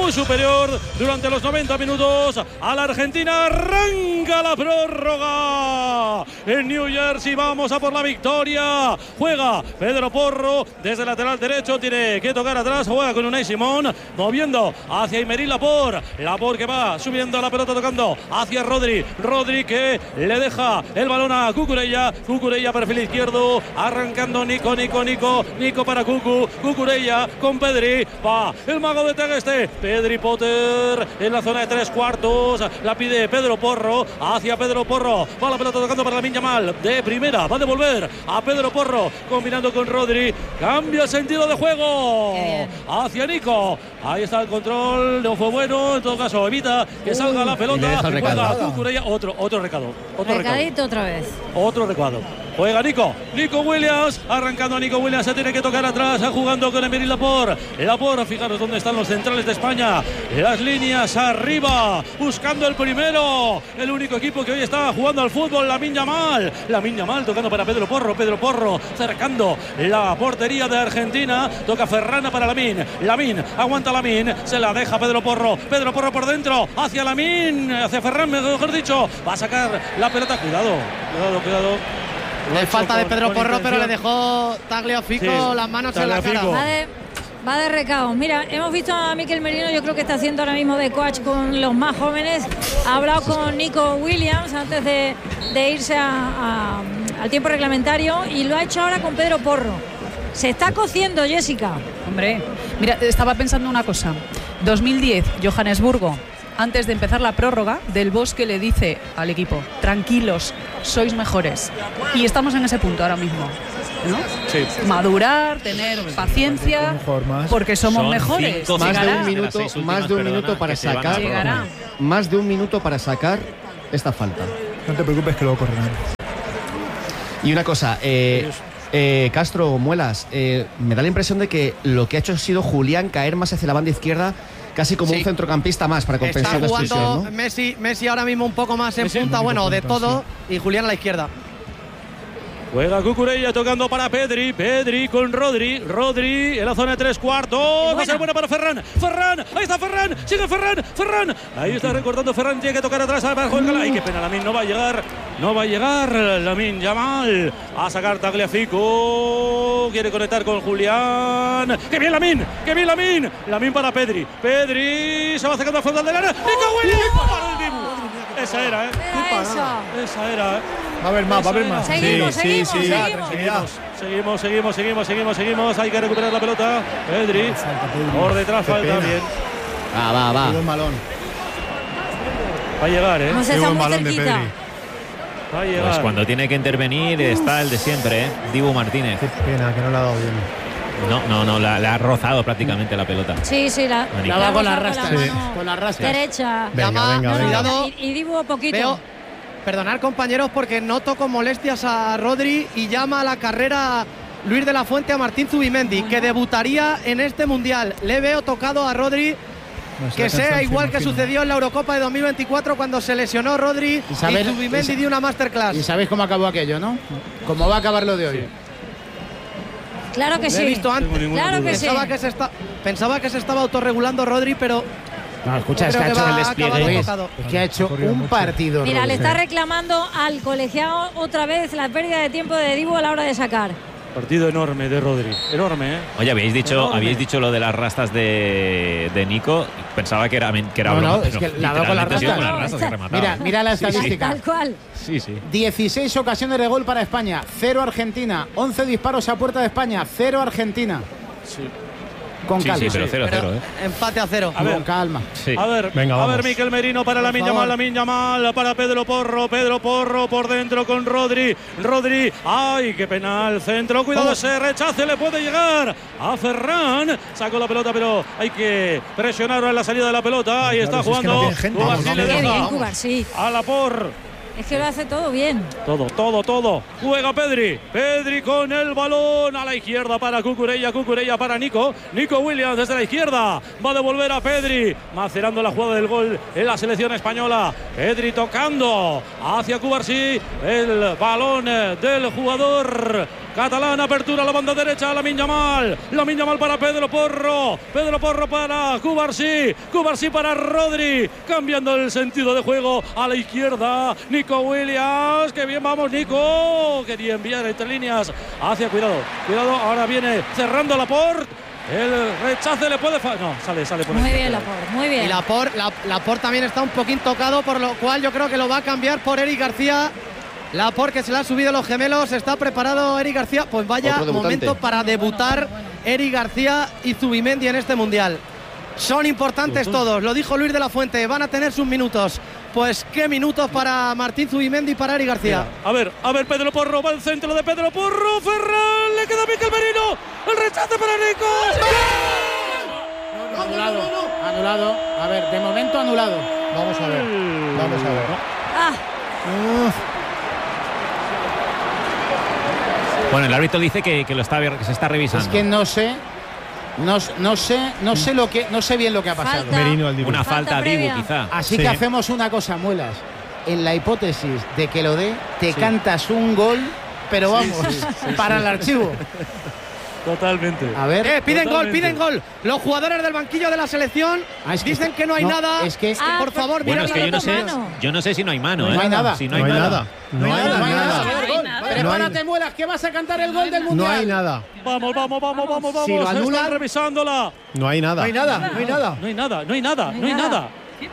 durante los 90 minutos a la Argentina. Arranca la prórroga en New Jersey. Vamos a por la victoria. Juega Pedro Porro desde el lateral derecho. Tiene que tocar atrás. Juega con Unai Simón, moviendo hacia Aymeric Laporte. Laporte que va subiendo la pelota, tocando hacia Rodri. Rodri que le deja el balón a Cucurella. Cucurella, perfil izquierdo, arrancando Nico para Cucurella con Pedri. Va el mago de Tegeste. Pedri Potter en la zona de 3/4. La pide Pedro Porro hacia Pedro Porro. Va la pelota tocando para Lamine Yamal de primera. Va a devolver a Pedro Porro combinando con Rodri. Cambia el sentido de juego hacia Nico. Ahí está el control, no fue bueno. En todo caso, evita que salga la pelota. Juega Cucurella. Otro recado. Recadito otra vez. Otro recado. Juega Nico Williams, arrancando Nico Williams, se tiene que tocar atrás, jugando con Aymeric Laporte, fijaros dónde están los centrales de España, las líneas arriba, buscando el primero, el único equipo que hoy está jugando al fútbol, Lamine Yamal tocando para Pedro Porro, cercando la portería de Argentina, toca Ferrana para Lamine, aguanta Lamine, se la deja Pedro Porro por dentro, hacia Lamine, hacia Ferran, mejor dicho, va a sacar la pelota, cuidado. Le falta de Pedro Porro, pero le dejó Tagliafico las manos en la cara. Va de recado. Mira, hemos visto a Mikel Merino, yo creo que está haciendo ahora mismo de coach con los más jóvenes. Ha hablado con Nico Williams antes de irse al tiempo reglamentario y lo ha hecho ahora con Pedro Porro. Se está cociendo, Jessica. Hombre, Mira, estaba pensando una cosa. 2010, Johannesburgo. Antes de empezar la prórroga, Del Bosque le dice al equipo: tranquilos, sois mejores. Y estamos en ese punto ahora mismo, ¿no? Sí. Madurar, tener paciencia, porque somos mejores. Más de un minuto para sacar. Más de un minuto para sacar esta falta. No te preocupes que luego correrán. Y una cosa, Castro, Muelas, me da la impresión de que lo que ha hecho ha sido Julián caer más hacia la banda izquierda, casi como un centrocampista más para compensar la expulsión, ¿no? Messi ahora mismo un poco más en punta, bueno, de todo, y Julián a la izquierda. Juega Cucurella tocando para Pedri. Pedri con Rodri. Rodri en la zona de 3/4. Va a ser buena para Ferran. Ferran. Ahí está Ferran. Sigue Ferran. Ferran. Ahí está recortando Ferran. Tiene que tocar atrás para Juan. Ay, qué pena. Lamine no va a llegar. No va a llegar. Lamine Yamal. A sacar Tagliafico. Quiere conectar con Julián. ¡Qué bien Lamine! ¡Qué bien Lamine! Lamine para Pedri. Pedri se va acercando al fondo del área. ¡Nico Williams! Para el Dibu. Esa era, ¿eh? Esa era, ¿eh? Va a haber más, va a haber más. Seguimos. Seguimos. Hay que recuperar la pelota. Pedri. Por detrás falta. Bien. Va. Qué buen balón. Va a llegar, ¿eh? Qué buen balón de Pedri. Va a llegar. Pues cuando tiene que intervenir está el de siempre, ¿eh? Dibu Martínez. Qué pena que no le ha dado bien. No, le ha rozado prácticamente la pelota. Sí, la va con la rastra. Con la rastra. Derecha. Venga. Cuidado. Y Dibu poquito. Perdonad, compañeros, porque noto con molestias a Rodri y llama a la carrera Luis de la Fuente a Martín Zubimendi, que debutaría en este Mundial. Le veo tocado a Rodri, que sea igual que sucedió en la Eurocopa de 2024 cuando se lesionó Rodri y Zubimendi dio una masterclass. Y sabéis cómo acabó aquello, ¿no? Cómo va a acabar lo de hoy. Claro que sí. Lo he visto antes. Claro que sí. Pensaba que se estaba autorregulando Rodri, pero... No, escucha, es que ha hecho el despliegue. Es que ha hecho un partido. Mira, le está reclamando al colegiado otra vez la pérdida de tiempo de Dibu a la hora de sacar. Partido enorme de Rodri. Enorme, ¿eh? Oye, habéis dicho lo de las rastas de Nico. Pensaba que era broma. No, es que la ha dado con las rastas. Mira la estadística. Tal cual. Sí. 16 ocasiones de gol para España, 0 Argentina. 11 disparos a puerta de España, 0 Argentina. Sí. Con calma. Sí, pero 0-0, ¿eh? Empate a 0. Con calma. Sí. A ver, Mikel Merino para Lamine Yamal, para Pedro Porro por dentro con Rodri. Ay, qué penal, centro, cuidado ese rechace, le puede llegar a Ferran. Sacó la pelota, pero hay que presionar en la salida de la pelota. Ahí está jugando. Cubarsí. A Laporte. Es que lo hace todo bien. Todo. Juega Pedri con el balón a la izquierda para Cucurella para Nico Williams desde la izquierda. Va a devolver a Pedri, macerando la jugada del gol en la selección española. Pedri tocando hacia Cubarsí. El balón del jugador catalán, apertura a la banda derecha, Lamine Yamal para Pedro Porro para Cubarsí para Rodri, cambiando el sentido de juego a la izquierda, Nico Williams, que bien vamos Nico, quería enviar entre líneas hacia, cuidado, ahora viene cerrando Laporte, el rechace le puede sale por muy bien Laporte, muy bien. Y Laporte también está un poquín tocado, por lo cual yo creo que lo va a cambiar por Eric García. Laporte, que se le han subido los gemelos, está preparado Eric García. Pues vaya momento para debutar Eric García y Zubimendi en este Mundial. Son importantes todos, lo dijo Luis de la Fuente, van a tener sus minutos. Pues qué minutos para Martín Zubimendi y para Eric García. Mira, a ver, Pedro Porro, va al centro de Pedro Porro, Ferran, le queda Mikel Merino, el rechace para Nico. Anulado. A ver, de momento anulado. Vamos a ver. Bueno, el árbitro dice que se está revisando. Es que no sé bien lo que ha pasado. Una falta a Dibu, quizá. Así que hacemos una cosa, Muelas. En la hipótesis de que lo dé, te cantas un gol, pero vamos, para el archivo. Totalmente. A ver. Piden gol. Los jugadores del banquillo de la selección dicen que no hay nada. Es que por favor, bueno, es que yo no sé si no hay mano. No hay nada. Si no hay nada. No hay nada. Prepárate, Muelas, que vas a cantar el gol del Mundial. No hay nada. Vamos. Si lo anulan, están revisándola. No hay nada.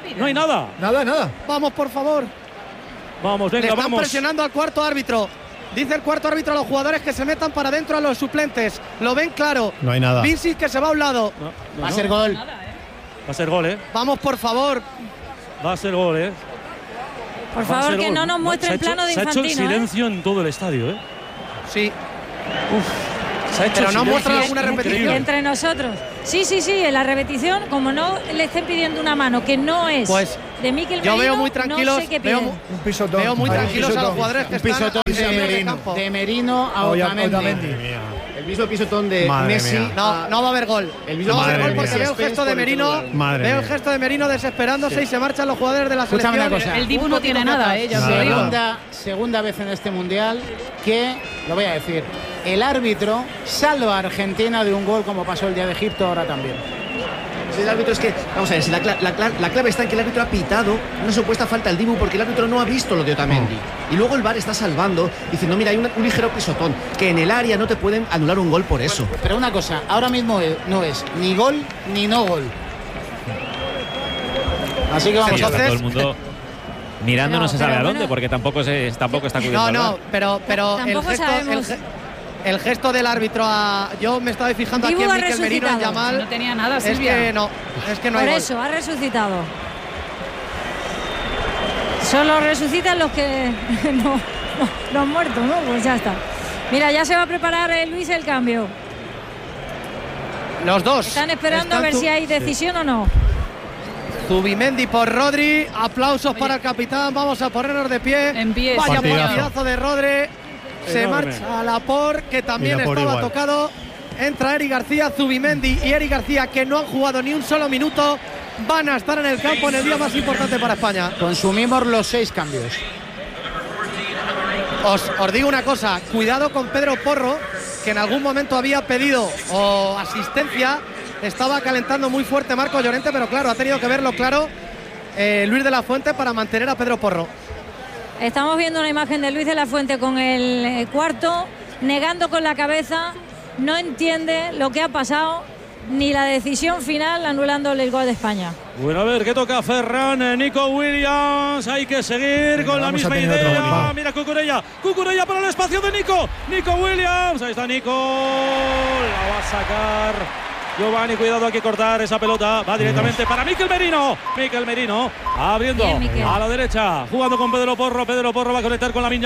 Nada. Vamos, por favor. Vamos, venga, Le están presionando al cuarto árbitro. Dice el cuarto árbitro a los jugadores que se metan para adentro a los suplentes. Lo ven claro. No hay nada. Vincic que se va a un lado. Va a ser gol. Va a ser gol, Vamos, por favor. Va a ser gol, Por favor, que no nos muestren plano de Infantino. Se ha hecho silencio en todo el estadio, Sí. Se ha hecho pero no muestran Y alguna repetición. entre nosotros. Sí, en la repetición, como no le estén pidiendo una mano que no es de Mikel Merino, yo veo muy tranquilos, no sé qué piden. Un pisotón. Veo muy tranquilos a los jugadores que un pisotón de Merino a Otamendi. El mismo pisotón de Madre Messi. Mía. No va a haber gol. No va a haber gol porque veo el gesto de Merino. Veo el gesto de Merino desesperándose y se marchan los jugadores de la selección. Escúchame una cosa. El Dibu no tiene nada, Segunda vez en este mundial que, lo voy a decir, el árbitro salva a Argentina de un gol como pasó el día de Egipto, ahora también. El árbitro es que, vamos a ver, si la clave está en que el árbitro ha pitado una supuesta falta al Dibu porque el árbitro no ha visto lo de Otamendi. Y luego el VAR está salvando, diciendo, mira, hay un ligero pisotón, que en el área no te pueden anular un gol por eso. Pero una cosa, ahora mismo no es ni gol ni no gol. Así que vamos a hacer. Todo el mundo mirando no se sabe a dónde, porque tampoco está cubierto. No, pero el gesto del árbitro yo me estaba fijando aquí en Mikel Merino, en Yamal. No tenía nada, Silvia. Es que no Por hay eso, ha resucitado. Solo resucitan los que no han muerto, ¿no? Pues ya está. Mira, ya se va a preparar Luis el cambio. Los dos. Están esperando a ver si hay decisión o no. Zubimendi por Rodri. Aplausos para el capitán. Vamos a ponernos de pie. Vaya partidazo de Rodri. Se marcha a Laporte, que también estaba tocado. Entra Eric García, Zubimendi y Eric García, que no han jugado ni un solo minuto, van a estar en el campo en el día más importante para España. Consumimos los 6 cambios. Os digo una cosa, cuidado con Pedro Porro, que en algún momento había pedido asistencia. Estaba calentando muy fuerte Marco Llorente, pero claro, ha tenido que verlo claro Luis de la Fuente para mantener a Pedro Porro. Estamos viendo una imagen de Luis de la Fuente con el cuarto, negando con la cabeza, no entiende lo que ha pasado, ni la decisión final anulándole el gol de España. Bueno, a ver, ¿qué toca Ferran? Nico Williams, hay que seguir con la misma idea. Mira Cucurella para el espacio de Nico Williams, ahí está Nico, la va a sacar Giovanni, cuidado, hay que cortar esa pelota, va directamente para Mikel Merino abriendo a la derecha, jugando con Pedro Porro va a conectar con Lamine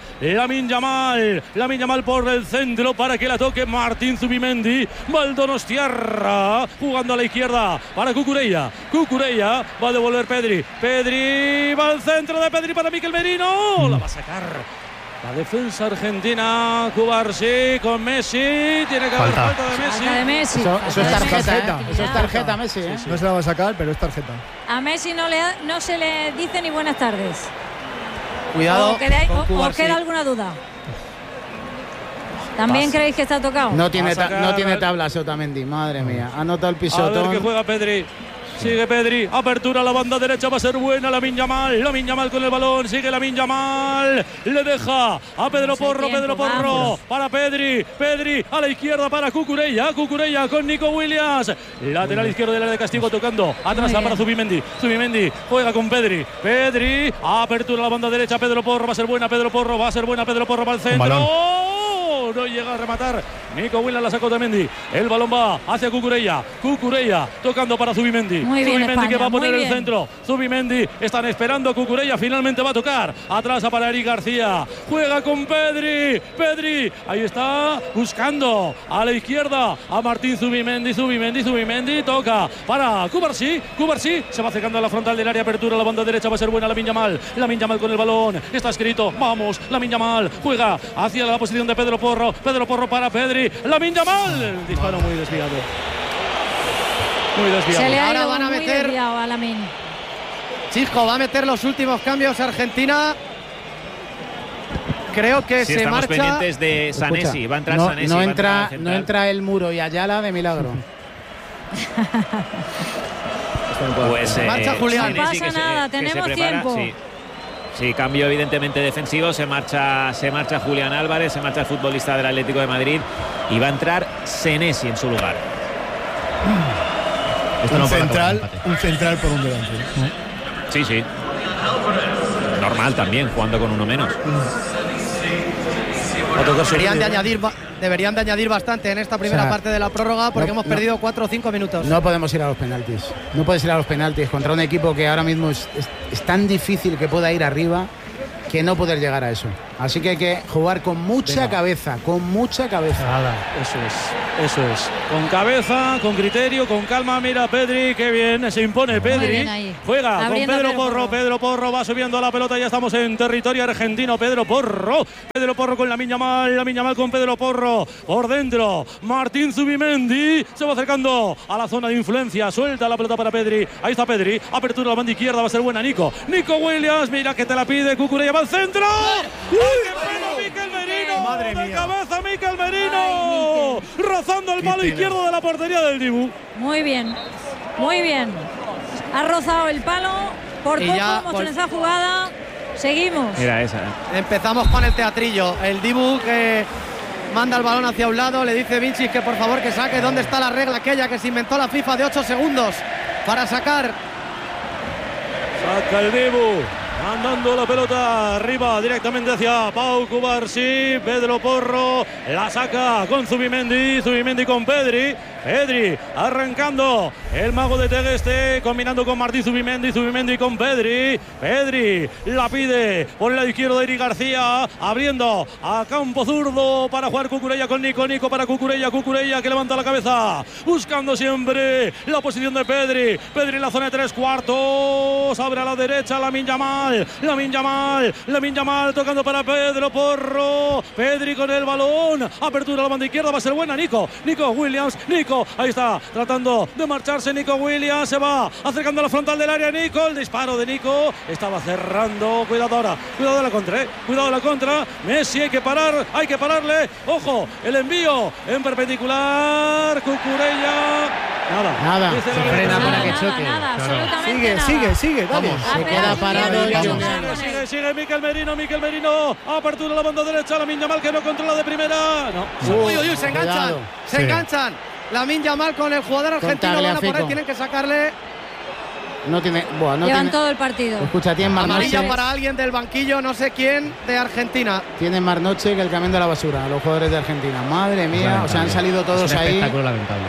Yamal por el centro para que la toque Martín Zubimendi, Valdonostiarra jugando a la izquierda para Cucurella va a devolver Pedri va al centro de Pedri para Mikel Merino, la va a sacar la defensa argentina. Cubarsí con Messi. Tiene que haber falta de Messi. Eso es tarjeta. Eso es tarjeta, Messi. No se la va a sacar, pero es tarjeta. A Messi no se le dice ni buenas tardes. Cuidado. ¿Os queda alguna duda? ¿También creéis que está tocado? No tiene tablas Otamendi, madre mía. Anota el pisotón. A ver que juega Pedri. Sigue Pedri, apertura a la banda derecha, va a ser buena Lamine Yamal con el balón, sigue Lamine Yamal, le deja a Pedro Porro para Pedri a la izquierda para Cucurella con Nico Williams, lateral izquierdo del área de castigo tocando, atrás para Zubimendi juega con Pedri, apertura a la banda derecha, Pedro Porro, va a ser buena Pedro Porro para el centro. No llega a rematar Nico Williams, la sacó Otamendi, el balón va hacia Cucurella tocando para Zubimendi. Muy bien, Zubimendi, España, que va a poner muy el centro. Zubimendi, están esperando a Cucurella, finalmente va a tocar. Atrás para Eric García. Juega con Pedri. Ahí está, buscando a la izquierda a Martín Zubimendi. Toca para Cubarsí. Se va acercando a la frontal del área, apertura a la banda derecha, va a ser buena Lamine Yamal con el balón. Está escrito, vamos, Lamine Yamal. Juega hacia la posición de Pedro Porro para Pedri. Lamine Yamal. El disparo muy desviado. Se le ha ahora ido van a muy meter desviado a Lamine. Chisco va a meter los últimos cambios Argentina. Creo que se estamos marcha. Pendientes de Sanesi, va a entrar Sanesi. No entra el Muro y Ayala de milagro. Pues marcha Julián. No pasa nada, tenemos tiempo. Sí, cambio evidentemente defensivo, se marcha Julián Álvarez, se marcha el futbolista del Atlético de Madrid y va a entrar Senesi en su lugar. Un central por un delante. Sí. Normal también, jugando con uno menos. Deberían de añadir bastante en esta primera parte de la prórroga porque hemos perdido 4 o 5 minutos. No podemos ir a los penaltis. No puedes ir a los penaltis contra un equipo que ahora mismo es tan difícil que pueda ir arriba que no poder llegar a eso. Así que hay que jugar con mucha cabeza, con mucha cabeza. Nada, eso es. Con cabeza, con criterio, con calma. Mira Pedri, qué bien, se impone Pedri. Juega con Pedro Porro. Pedro Porro va subiendo a la pelota, ya estamos en territorio argentino. Pedro Porro con Lamine Yamal con Pedro Porro. Por dentro, Martín Zubimendi se va acercando a la zona de influencia. Suelta la pelota para Pedri. Ahí está Pedri. Apertura a la banda izquierda, va a ser buena Nico Williams, mira que te la pide Cucurella, va al centro. Mikel Merino, madre mía. Cabeza Mikel Merino, rozando el palo izquierdo de la portería del Dibu. Muy bien. Ha rozado el palo, por poco hemos en esa jugada. Seguimos. Mira esa. Empezamos con el teatrillo. El Dibu que manda el balón hacia un lado, le dice Vinci que por favor que saque. ¿Dónde está la regla aquella que se inventó la FIFA de 8 segundos para sacar? Saca el Dibu. Mandando la pelota arriba directamente hacia Pau Cubarsí. Pedro Porro la saca con Zubimendi con Pedri arrancando el mago de Tegeste, combinando con Martín Zubimendi con Pedri la pide por el lado izquierdo de Eric García, abriendo a campo zurdo para jugar Cucurella con Nico para Cucurella que levanta la cabeza, buscando siempre la posición de Pedri en la zona de 3/4, abre a la derecha Lamine Yamal tocando para Pedro Porro, Pedri con el balón, apertura a la banda izquierda, va a ser buena Nico Williams, ahí está, tratando de marcharse Nico Williams, se va acercando a la frontal del área Nico, el disparo de Nico, estaba cerrando, cuidado de la contra, Messi hay que pararle, ojo, el envío en perpendicular, Cucurella, nada, se frena para que choque. Sigue, vamos. Se queda parado. Sigue Mikel Merino, apertura a la banda derecha, Lamine Yamal que no controla de primera, Uy, se enganchan. Lamine Yamal con el jugador argentino, van a por él, tienen que sacarle. Llevan todo el partido. Escucha, tiene más amarilla noche para alguien del banquillo, no sé quién, de Argentina. Tiene más noche que el camión de la basura, los jugadores de Argentina. Madre mía, o sea, han salido todos ahí. Espectáculo lamentable.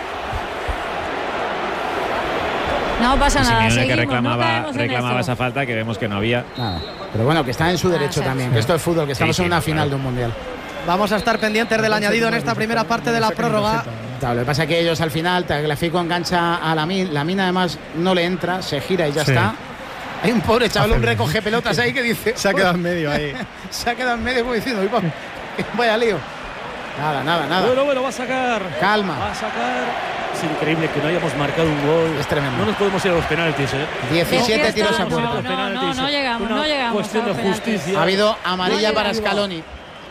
No pasa nada, Simeone que reclamaba esa falta, que vemos que no había. Nada. Pero bueno, que está en su derecho también, que esto es fútbol, que estamos en una final de un mundial. Vamos a estar pendientes del añadido en esta primera parte de la prórroga. Claro, lo que pasa es que ellos al final, Tagliafico engancha a Lamine, además no le entra, se gira y ya está. Hay un pobre chaval, un recoge pelotas ahí que dice... Se ha quedado en medio ahí. Se ha quedado en medio como diciendo, vaya lío. Nada. Bueno, va a sacar. Calma. Va a sacar. Es increíble que no hayamos marcado un gol. Es tremendo. No nos podemos ir a los penaltis, 17 tiros a puerta. No llegamos. Cuestión de justicia. Ha habido amarilla para Scaloni.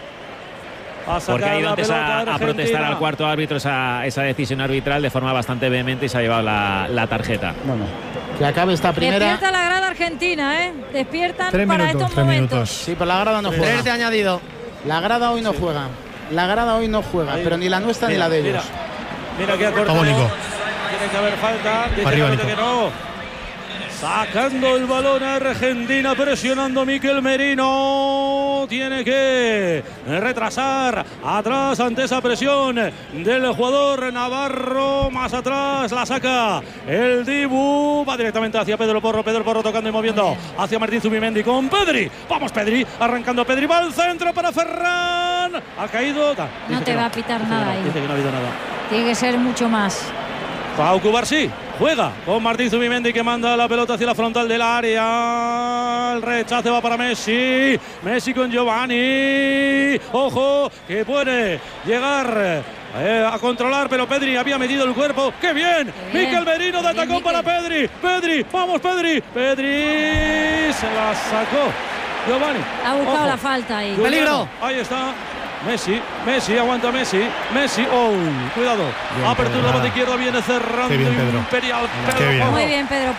Porque ha ido antes a protestar al cuarto árbitro esa decisión arbitral de forma bastante vehemente y se ha llevado la tarjeta. Bueno, que acabe esta primera. Despierta la grada argentina, despiertan para estos momentos. Sí, pero la grada no juega. 3 de añadido. La grada hoy no juega. Ahí. Pero ni la nuestra ni la de ellos. Mira que ha cortado. Tiene que haber falta. Arriba, que no. Sacando el balón a Argentina, presionando Mikel Merino. Tiene que retrasar atrás ante esa presión del jugador navarro. Más atrás la saca el Dibu. Va directamente hacia Pedro Porro tocando y moviendo hacia Martín Zubimendi con Pedri. Vamos Pedri, arrancando Pedri, va al centro para Ferran. Ha caído. No te va a pitar nada ahí. Dice que no ha habido nada. Tiene que ser mucho más. Pau Cubarsí juega con Martín Zubimendi que manda la pelota hacia la frontal del área. El rechace va para Messi con Giovanni. Ojo, que puede llegar a controlar, pero Pedri había metido el cuerpo. ¡Qué bien! Mikel Merino de atacón para Pedri. Vamos Pedri. Pedri se la sacó. Giovanni. Ha buscado la falta ahí. Peligro. Ahí está. Messi, aguanta Messi, oh, cuidado, bien, apertura la banda izquierda, viene cerrando Imperial, muy bien Pedro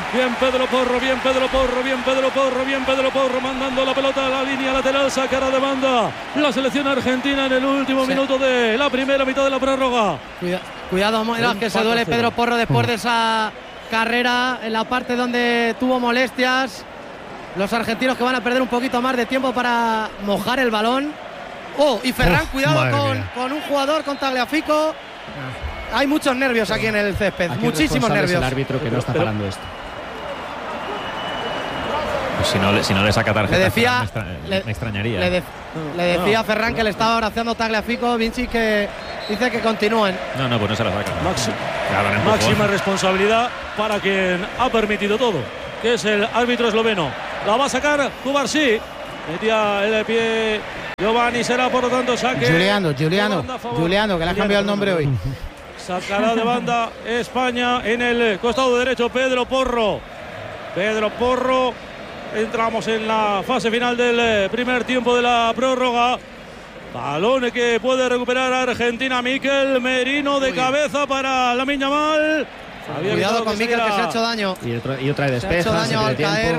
Porro, mandando la pelota a la línea lateral, sacará de banda la selección argentina en el último minuto de la primera mitad de la prórroga. Cuidado, que se duele Pedro Porro después de esa carrera en la parte donde tuvo molestias. Los argentinos que van a perder un poquito más de tiempo para mojar el balón. Oh, y Ferran, cuidado con un jugador, con Tagliafico. Hay muchos nervios aquí en el césped, muchísimos nervios. El árbitro que no está parando esto. Pues si no le saca tarjeta, le decía, me extrañaría. Le decía a Ferran que le estaba abrazando Tagliafico, Vinci, que dice que continúen. No, pues no se la saca. Máxima responsabilidad para quien ha permitido todo, que es el árbitro esloveno. La va a sacar Cubarsí. Metía el pie Giovanni, será por lo tanto saque. Juliano, que le ha cambiado el nombre hoy. Sacará de banda España en el costado derecho Pedro Porro. Entramos en la fase final del primer tiempo de la prórroga. Balón que puede recuperar Argentina. Mikel Merino de cabeza para Lamine Yamal. Cuidado con Mikel, que se ha hecho daño. Y otra vez despeja. Se ha hecho daño al caer.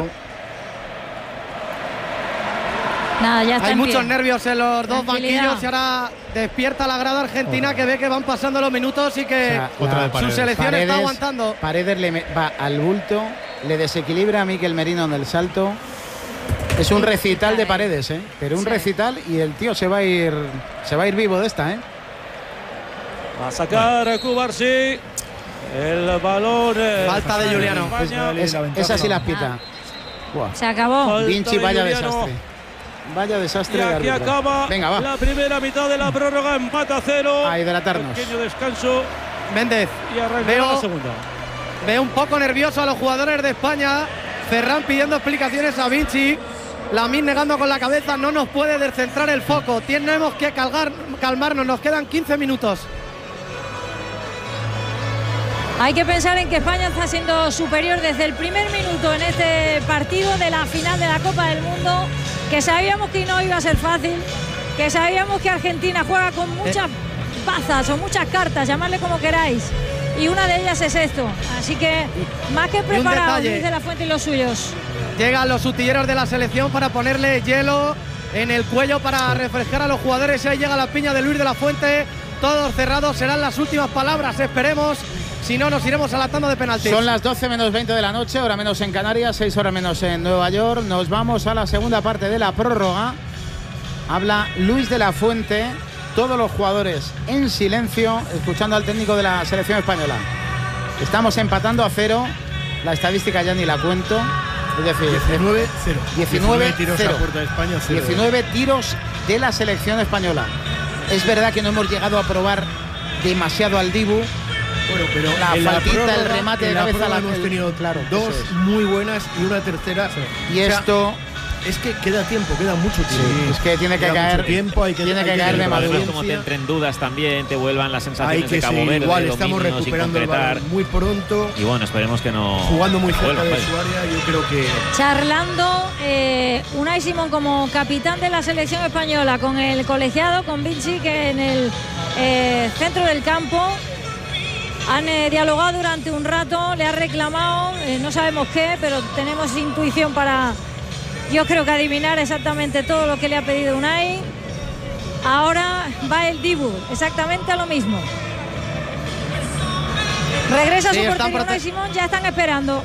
Nada, ya está. Hay muchos nervios en los dos banquillos y ahora despierta la grada argentina, que ve que van pasando los minutos y que su selección está aguantando. Paredes le va al bulto, le desequilibra a Mikel Merino en el salto. Es un recital de Paredes, pero un recital, y el tío se va a ir vivo de esta, Va a sacar Cubarsí el balón. Falta de Juliano. Esa sí las pita. Se acabó. Vinci, vaya desastre. Vaya desastre. Y aquí acaba Venga, la primera mitad de la prórroga, empate a 0. A hidratarnos. Pequeño descanso. Méndez, y arranca la segunda. Veo un poco nervioso a los jugadores de España. Ferran pidiendo explicaciones a Vinci. Lamine negando con la cabeza. No nos puede descentrar el foco. Tenemos que calmarnos. Nos quedan 15 minutos. Hay que pensar en que España está siendo superior desde el primer minuto en este partido de la final de la Copa del Mundo, que sabíamos que no iba a ser fácil, que sabíamos que Argentina juega con muchas bazas o muchas cartas, llamadle como queráis, y una de ellas es esto. Así que más que preparados, Luis de la Fuente y los suyos. Llegan los utilleros de la selección para ponerle hielo en el cuello para refrescar a los jugadores, y ahí llega la piña de Luis de la Fuente. Todos cerrados, serán las últimas palabras, esperemos. Si no, nos iremos a la tanda de penaltis. Son las 12 menos 20 de la noche, hora menos en Canarias, 6 horas menos en Nueva York. Nos vamos a la segunda parte de la prórroga. Habla Luis de la Fuente, todos los jugadores en silencio, escuchando al técnico de la selección española. Estamos empatando a 0, la estadística ya ni la cuento. Es decir, 19 tiros a puerta de España, 0. 19 tiros de la selección española. Es verdad que no hemos llegado a probar demasiado al Dibu. Bueno, pero la faltita, el remate de cabeza, hemos tenido dos muy buenas y una tercera. Y esto es que queda tiempo, queda mucho tiempo. Sí, es que tiene que caer tiempo, tiene que caer de madurez. Como te entren dudas también, te vuelvan las sensaciones de Cabo Verde. Igual estamos recuperando el balón muy pronto. Y bueno, esperemos que no. Jugando muy cerca de su área, yo creo que. Charlando Unai Simón como capitán de la selección española con el colegiado, con Vinci, que en el centro del campo. Han dialogado durante un rato, le ha reclamado, no sabemos qué, pero tenemos intuición para, yo creo que adivinar exactamente todo lo que le ha pedido Unai. Ahora va el Dibu, exactamente a lo mismo. Regresa su portería Unai Simón, ya están esperando.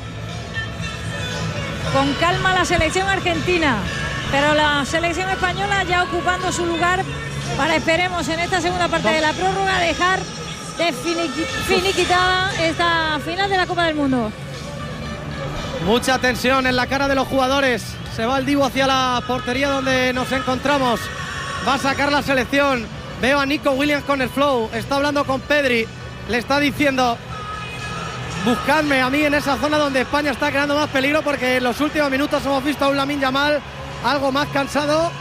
Con calma la selección argentina, pero la selección española ya ocupando su lugar para, esperemos, en esta segunda parte de la prórroga, dejar finiquitada esta final de la Copa del Mundo. Mucha tensión en la cara de los jugadores. Se va el Dibu hacia la portería donde nos encontramos. Va a sacar la selección. Veo a Nico Williams con el flow. Está hablando con Pedri. Le está diciendo: buscadme a mí en esa zona donde España está creando más peligro, porque en los últimos minutos hemos visto a un Lamine Yamal algo más cansado.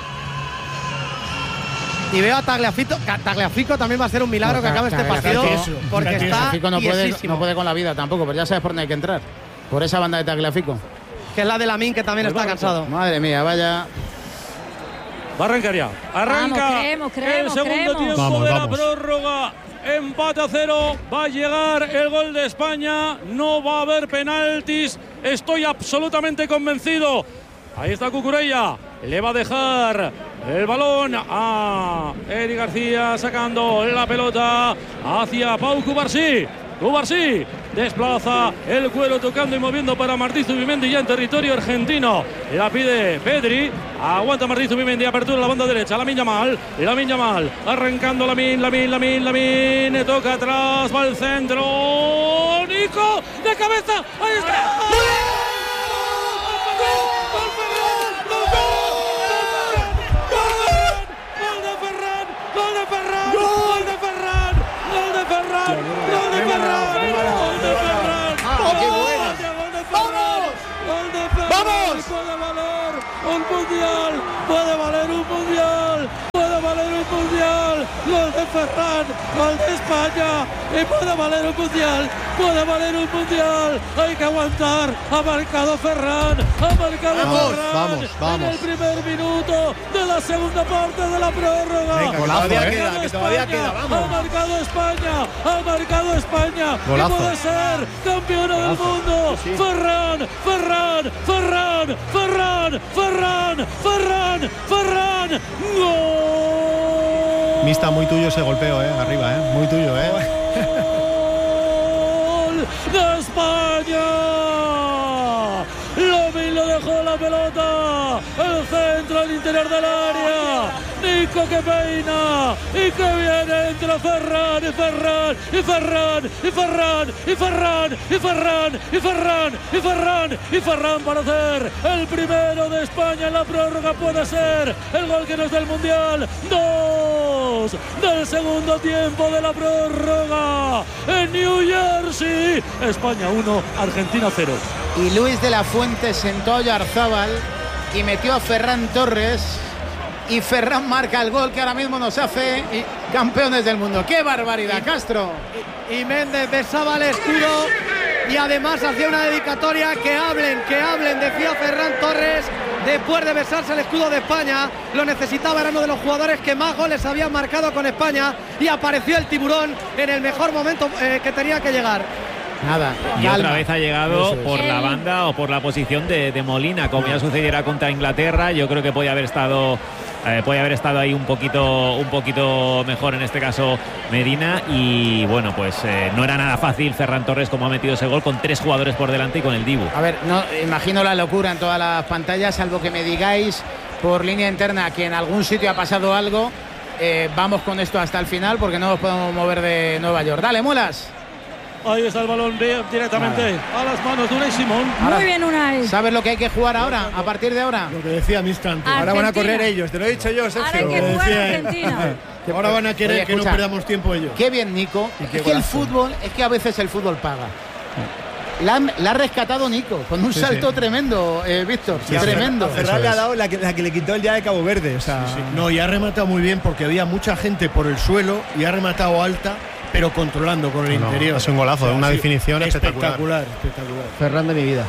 Y veo a Tagliafico, también va a ser un milagro que acabe este partido, porque está no puede con la vida tampoco, pero ya sabes por dónde hay que entrar. Por esa banda de Tagliafico. Que es la de Lamine, que también está cansado. Madre mía, vaya. Va a arrancar ya. Arranca el segundo tiempo de la prórroga. Empate a 0. Va a llegar el gol de España. No va a haber penaltis. Estoy absolutamente convencido. Ahí está Cucurella. Le va a dejar el balón a Eric García, sacando la pelota hacia Pau Cubarsí. Cubarsí desplaza el cuero tocando y moviendo para Martí Zubimendi ya en territorio argentino. La pide Pedri, aguanta Martí Zubimendi, apertura a la banda derecha, Lamine Yamal, arrancando Lamine, toca atrás, va al centro, Nico, de cabeza, ahí está. Puede valer un mundial, gol de Ferran, gol de España, y puede valer un mundial, hay que aguantar, ha marcado Ferran, Vamos. en el primer minuto de la segunda parte de la prórroga. Venga, todavía queda, vamos. Ha marcado España, Golazo. y puede ser campeona del mundo. Sí. Ferran, gol. Mista, muy tuyo ese golpeo, arriba, muy tuyo, ¡Gol de España! Lo dejó la pelota, el centro al interior del área, Nico que peina y que viene entre Ferran para hacer el primero de España en la prórroga. Puede ser el gol que nos da el mundial. 2 del segundo tiempo de la prórroga en New Jersey. España 1, Argentina 0. Y Luis de la Fuente sentó a Oyarzábal y metió a Ferran Torres, y Ferran marca el gol que ahora mismo nos hace campeones del mundo. ¡Qué barbaridad, Castro! Y Méndez besaba el escudo y además hacía una dedicatoria. Que hablen, decía Ferran Torres después de besarse el escudo de España. Lo necesitaba, era uno de los jugadores que más goles habían marcado con España, y apareció el tiburón en el mejor momento que tenía que llegar. Nada, y otra vez ha llegado por la banda o por la posición de Molina, como ya sucediera contra Inglaterra. Yo creo que podía haber estado ahí un poquito mejor, en este caso Medina, y bueno, pues no era nada fácil Ferran Torres como ha metido ese gol con 3 jugadores por delante y con el Dibu. A ver, no imagino la locura en todas las pantallas, salvo que me digáis por línea interna que en algún sitio ha pasado algo. Vamos con esto hasta el final porque no nos podemos mover de Nueva York. Dale, Mulas. Ahí está el balón directamente a las manos de Unai Simón. Muy bien, Unai. ¿Sabes lo que hay que jugar ahora, a partir de ahora? Lo que decía Mista antes. Argentina. Ahora van a correr ellos, te lo he dicho yo, Sergio. Ahora hay que jugar Argentina. Ahora van a querer que no perdamos tiempo ellos. Qué bien, Nico. Es que el fútbol, es que a veces el fútbol paga. La ha rescatado Nico con un salto tremendo, Víctor. Sí, tremendo. A Ferran le ha dado la que le quitó el día de Cabo Verde. O sea, No, y ha rematado muy bien porque había mucha gente por el suelo y ha rematado alta, pero controlando con el interior. Es un golazo, una definición espectacular. Ferran de mi vida.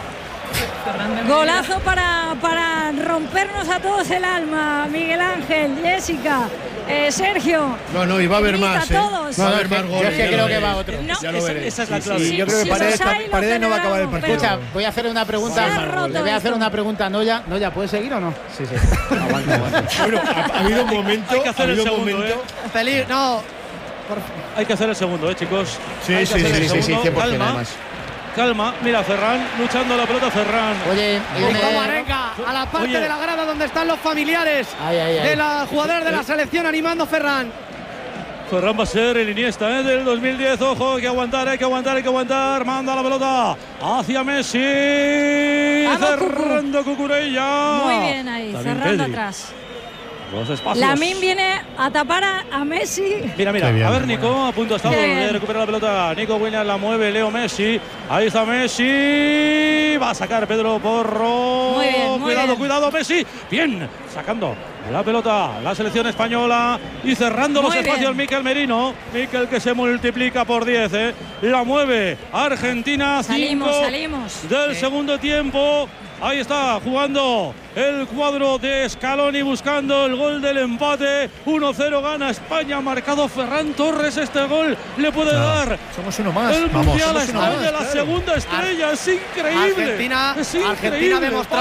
Golazo para rompernos a todos el alma. Miguel Ángel, Jessica, Sergio. No, y va a haber más. Todos. Va a haber más goles. Yo es que creo que va otro. No, ya lo veréis. Esa es la clave. Sí, yo creo que Paredes no va a acabar el partido. Escucha, voy a hacer una pregunta. Le voy a hacer una pregunta a Noya. Noya, ¿puedes seguir o no? Sí. Aguanta. Bueno, ha habido un momento. Hay que hacer el segundo, Feliz, no. Hay que hacer el segundo, chicos. Sí, 100%. Calma, mira, Ferran luchando la pelota, Ferran. Oye, Y cómo arranca a la parte de la grada donde están los familiares de la jugadora de la selección animando Ferran. Ferran va a ser el Iniesta del 2010. Ojo, hay que aguantar. Manda la pelota hacia Messi. Vamos, cerrando Cucurella. Muy bien ahí, También cerrando Pedri. atrás. Los espacios. Lamine viene a tapar a Messi. Mira, Bien, a ver Nico, a punto ha estado Bien. de recuperar la pelota. Nico Williams la mueve, Leo Messi. Ahí está Messi. Va a sacar Pedro Porro. Muy bien. Cuidado, Messi. Bien, sacando la pelota la selección española y cerrando Muy los espacios bien. Mikel Merino. Mikel que se multiplica por 10. La mueve Argentina. Salimos. Del segundo tiempo. Ahí está jugando el cuadro de Scaloni buscando el gol del empate. 1-0 gana España. Marcado Ferran Torres. Este gol le puede dar Somos uno más. el Vamos, mundial a somos uno España, más, la segunda estrella. Es increíble. Argentina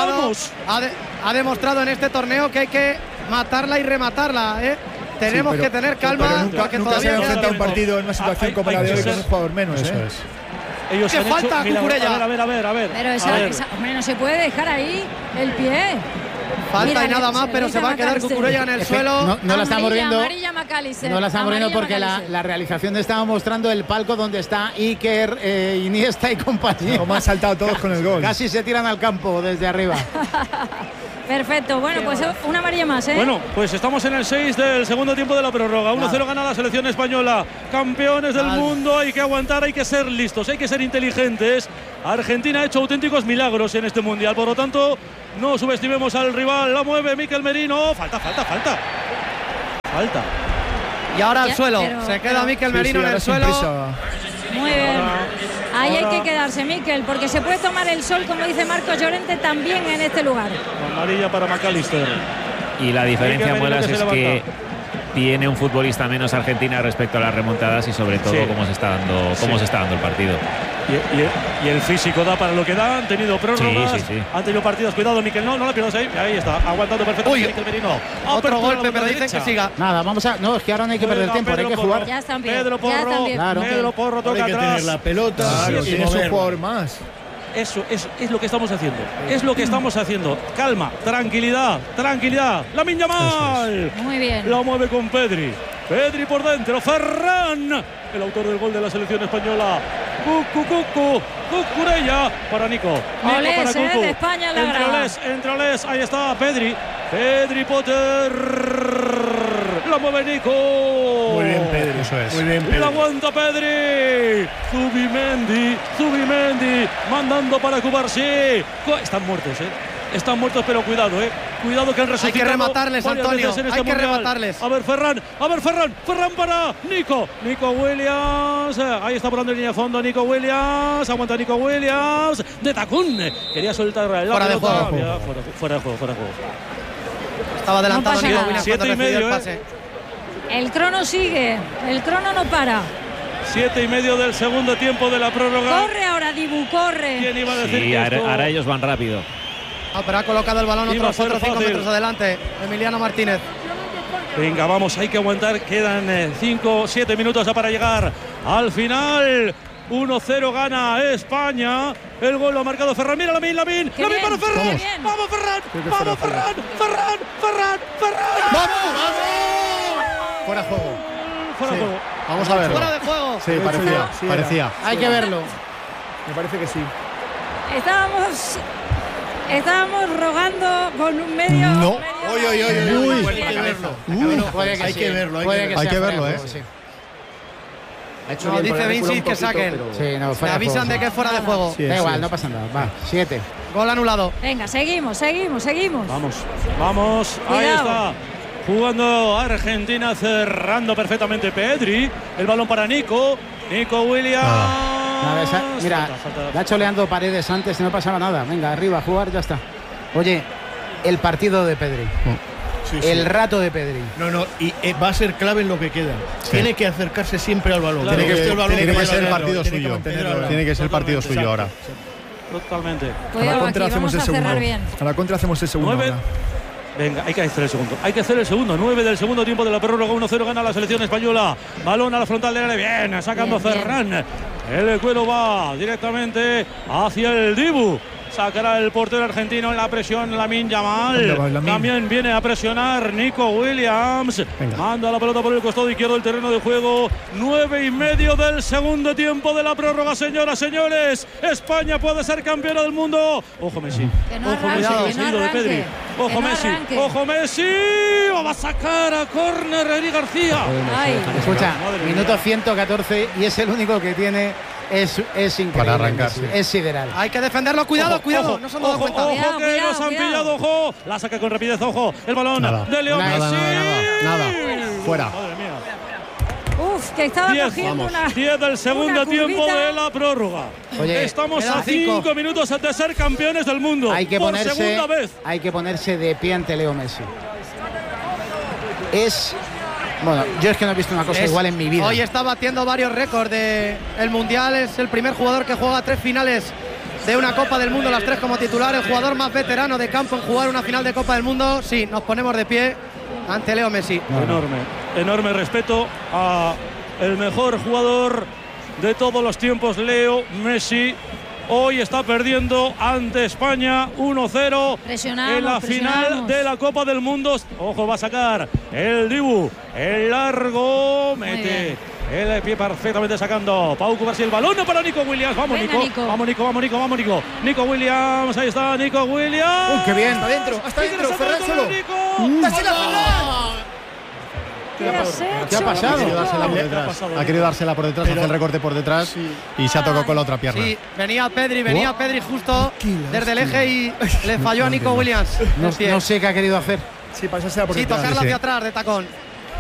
ha demostrado en este torneo que hay que matarla y rematarla. Tenemos que tener calma. Pero nunca se ha enfrentado un partido en una situación como la de hoy con un jugador menos. ellos ¡Qué falta, Cucurella! A ver. Pero hombre, no se puede dejar ahí el pie. Falta y nada más, pero se va a quedar Cucurella en el suelo. No la estamos viendo. Amarilla McAllister. No la estamos viendo porque la realización estaba mostrando el palco donde está Iker, Iniesta y compañía. Como han saltado todos con el gol. Casi se tiran al campo desde arriba. Perfecto, bueno, pues una amarilla más, ¿eh? Bueno, pues estamos en el 6 del segundo tiempo de la prórroga. 1-0 gana la selección española. Campeones del mundo, hay que aguantar, hay que ser listos, hay que ser inteligentes. Argentina ha hecho auténticos milagros en este mundial, por lo tanto, no subestimemos al rival. La mueve Mikel Merino. Falta. Y ahora al suelo. Se queda Mikel Merino en el suelo. Muy bien. Ahí hay que quedarse, Mikel, porque se puede tomar el sol, como dice Marcos Llorente, también en este lugar. Amarilla para McAllister. Y la diferencia, Muelas, es que tiene un futbolista menos Argentina respecto a las remontadas y sobre todo cómo se está dando el partido. Y el físico da para lo que da. Han tenido prórrogas, han tenido partidos. Cuidado, Mikel, no la pierdas ahí. Ahí está, aguantando perfectamente Mikel Merino. Otro golpe, pero dicen que siga. Nada, no, es que ahora no hay que perder tiempo, hay que jugar. Ya están bien. Pedro Porro, claro. Pedro Porro toca hay que atrás. tener la pelota. Tiene un jugador más. Eso es lo que estamos haciendo. Es lo que estamos haciendo. Calma, tranquilidad. Lamine Yamal. Muy bien. La mueve con Pedri por dentro. Ferran, el autor del gol de la selección española. Cucurella para Nico. Olés, para Cucu. de España la entre Olés. Ahí está Pedri Potter. La mueve Nico. Muy bien, Pedri. Eso es. Muy bien, Pedri. La aguanta Pedri. Zubimendi mandando para Cubarsí. Están muertos, Están muertos, pero cuidado, Cuidado que han resucitado. Hay que rematarles, Antonio. Hay que rematarles. A ver, Ferran para Nico Williams. Ahí está por la línea de fondo Nico Williams. Aguanta Nico Williams. De tacón. Quería soltar la fuera de pelota. juego. Fuera de juego. Estaba adelantado Nico Williams. 7:30, el pase. El crono sigue. El crono no para. 7:30 del segundo tiempo de la prórroga. Corre ahora, Dibu, corre. ¿Quién iba a decir sí, que esto... ahora ellos van rápido. Pero ha colocado el balón otros 4 o 5 metros adelante. Emiliano Martínez. Venga, vamos, hay que aguantar. Quedan 5-7 minutos para llegar al final. 1-0 gana España. El gol lo ha marcado Ferran. Mira Lamine para Ferran. Vamos, Ferran. ¡Vamos! Fuera de juego. Vamos a verlo. Fuera de juego. Sí, parecía. Hay que verlo. Me parece que sí. Estábamos rogando con un medio. No. Hay que verlo. Hay que verlo, No, dice Vinci que saquen. Le avisan de que es fuera de juego. Da igual, no pasa nada. Va, 7. Gol anulado. Venga, seguimos. Vamos. Ahí está. Jugando Argentina, cerrando perfectamente Pedri. El balón para Nico Williams. Mira, le ha choleando Paredes antes y no pasaba nada. Venga, arriba, a jugar, ya está. Oye, el partido de Pedri. El rato de Pedri. Y va a ser clave en lo que queda. Tiene que acercarse siempre al balón. Tiene que ser el partido suyo. Tiene que ser el partido suyo ahora. Totalmente. A la contra hacemos el segundo. A la contra hacemos el segundo. Venga, hay que hacer el segundo. 9 del segundo tiempo de la prórroga. 1-0 gana la selección española. Balón a la frontal de área. Bien, sacando Ferran. El cuero va directamente hacia el Dibu. Sacará el portero argentino en la presión Lamine Yamal. También viene a presionar Nico Williams. Manda la pelota por el costado izquierdo del terreno de juego. 9:30 del segundo tiempo de la prórroga, señoras, señores. España puede ser campeona del mundo. Ojo Messi. Ojo Messi. Va a sacar a córner Eric García. Escucha, minuto 114 y es el único que tiene. Es increíble. Para arrancar. Es sideral. Hay que defenderlo. Cuidado. No se han dado cuenta. Ojo, que nos han pillado. Ojo. La saca con rapidez. Ojo. El balón de Leo Messi. Nada. Fuera. Madre mía. Que estaba cogiendo 10 del segundo tiempo de la prórroga. Oye, estamos a 5 minutos de ser campeones del mundo. Segunda vez. Hay que ponerse de pie ante Leo Messi. Bueno, yo es que no he visto una cosa igual en mi vida. Hoy está batiendo varios récords del Mundial. Es el primer jugador que juega 3 finales de una Copa del Mundo, las 3 como titular. El jugador más veterano de campo en jugar una final de Copa del Mundo. Sí, nos ponemos de pie ante Leo Messi. Enorme respeto a el mejor jugador de todos los tiempos, Leo Messi. Hoy está perdiendo ante España 1-0 en la final de la Copa del Mundo. Ojo, va a sacar el Dibu, el largo, mete el pie perfectamente sacando Pau Cubarsí, el balón para Nico Williams. Vamos, venga, Nico. Vamos, Nico, vamos, Nico, vamos, Nico. Nico Williams, ahí está, Nico Williams. Uy, qué bien. Hasta dentro, Ferran solo. ¿Qué ha pasado? Ha querido dársela por detrás, hace el recorte por detrás y se ha tocado con la otra pierna. Sí, venía Pedri justo desde el eje y le falló a Nico Williams. No sé qué ha querido hacer. Sí, pasársela por detrás. Sí, tocarla hacia atrás de tacón.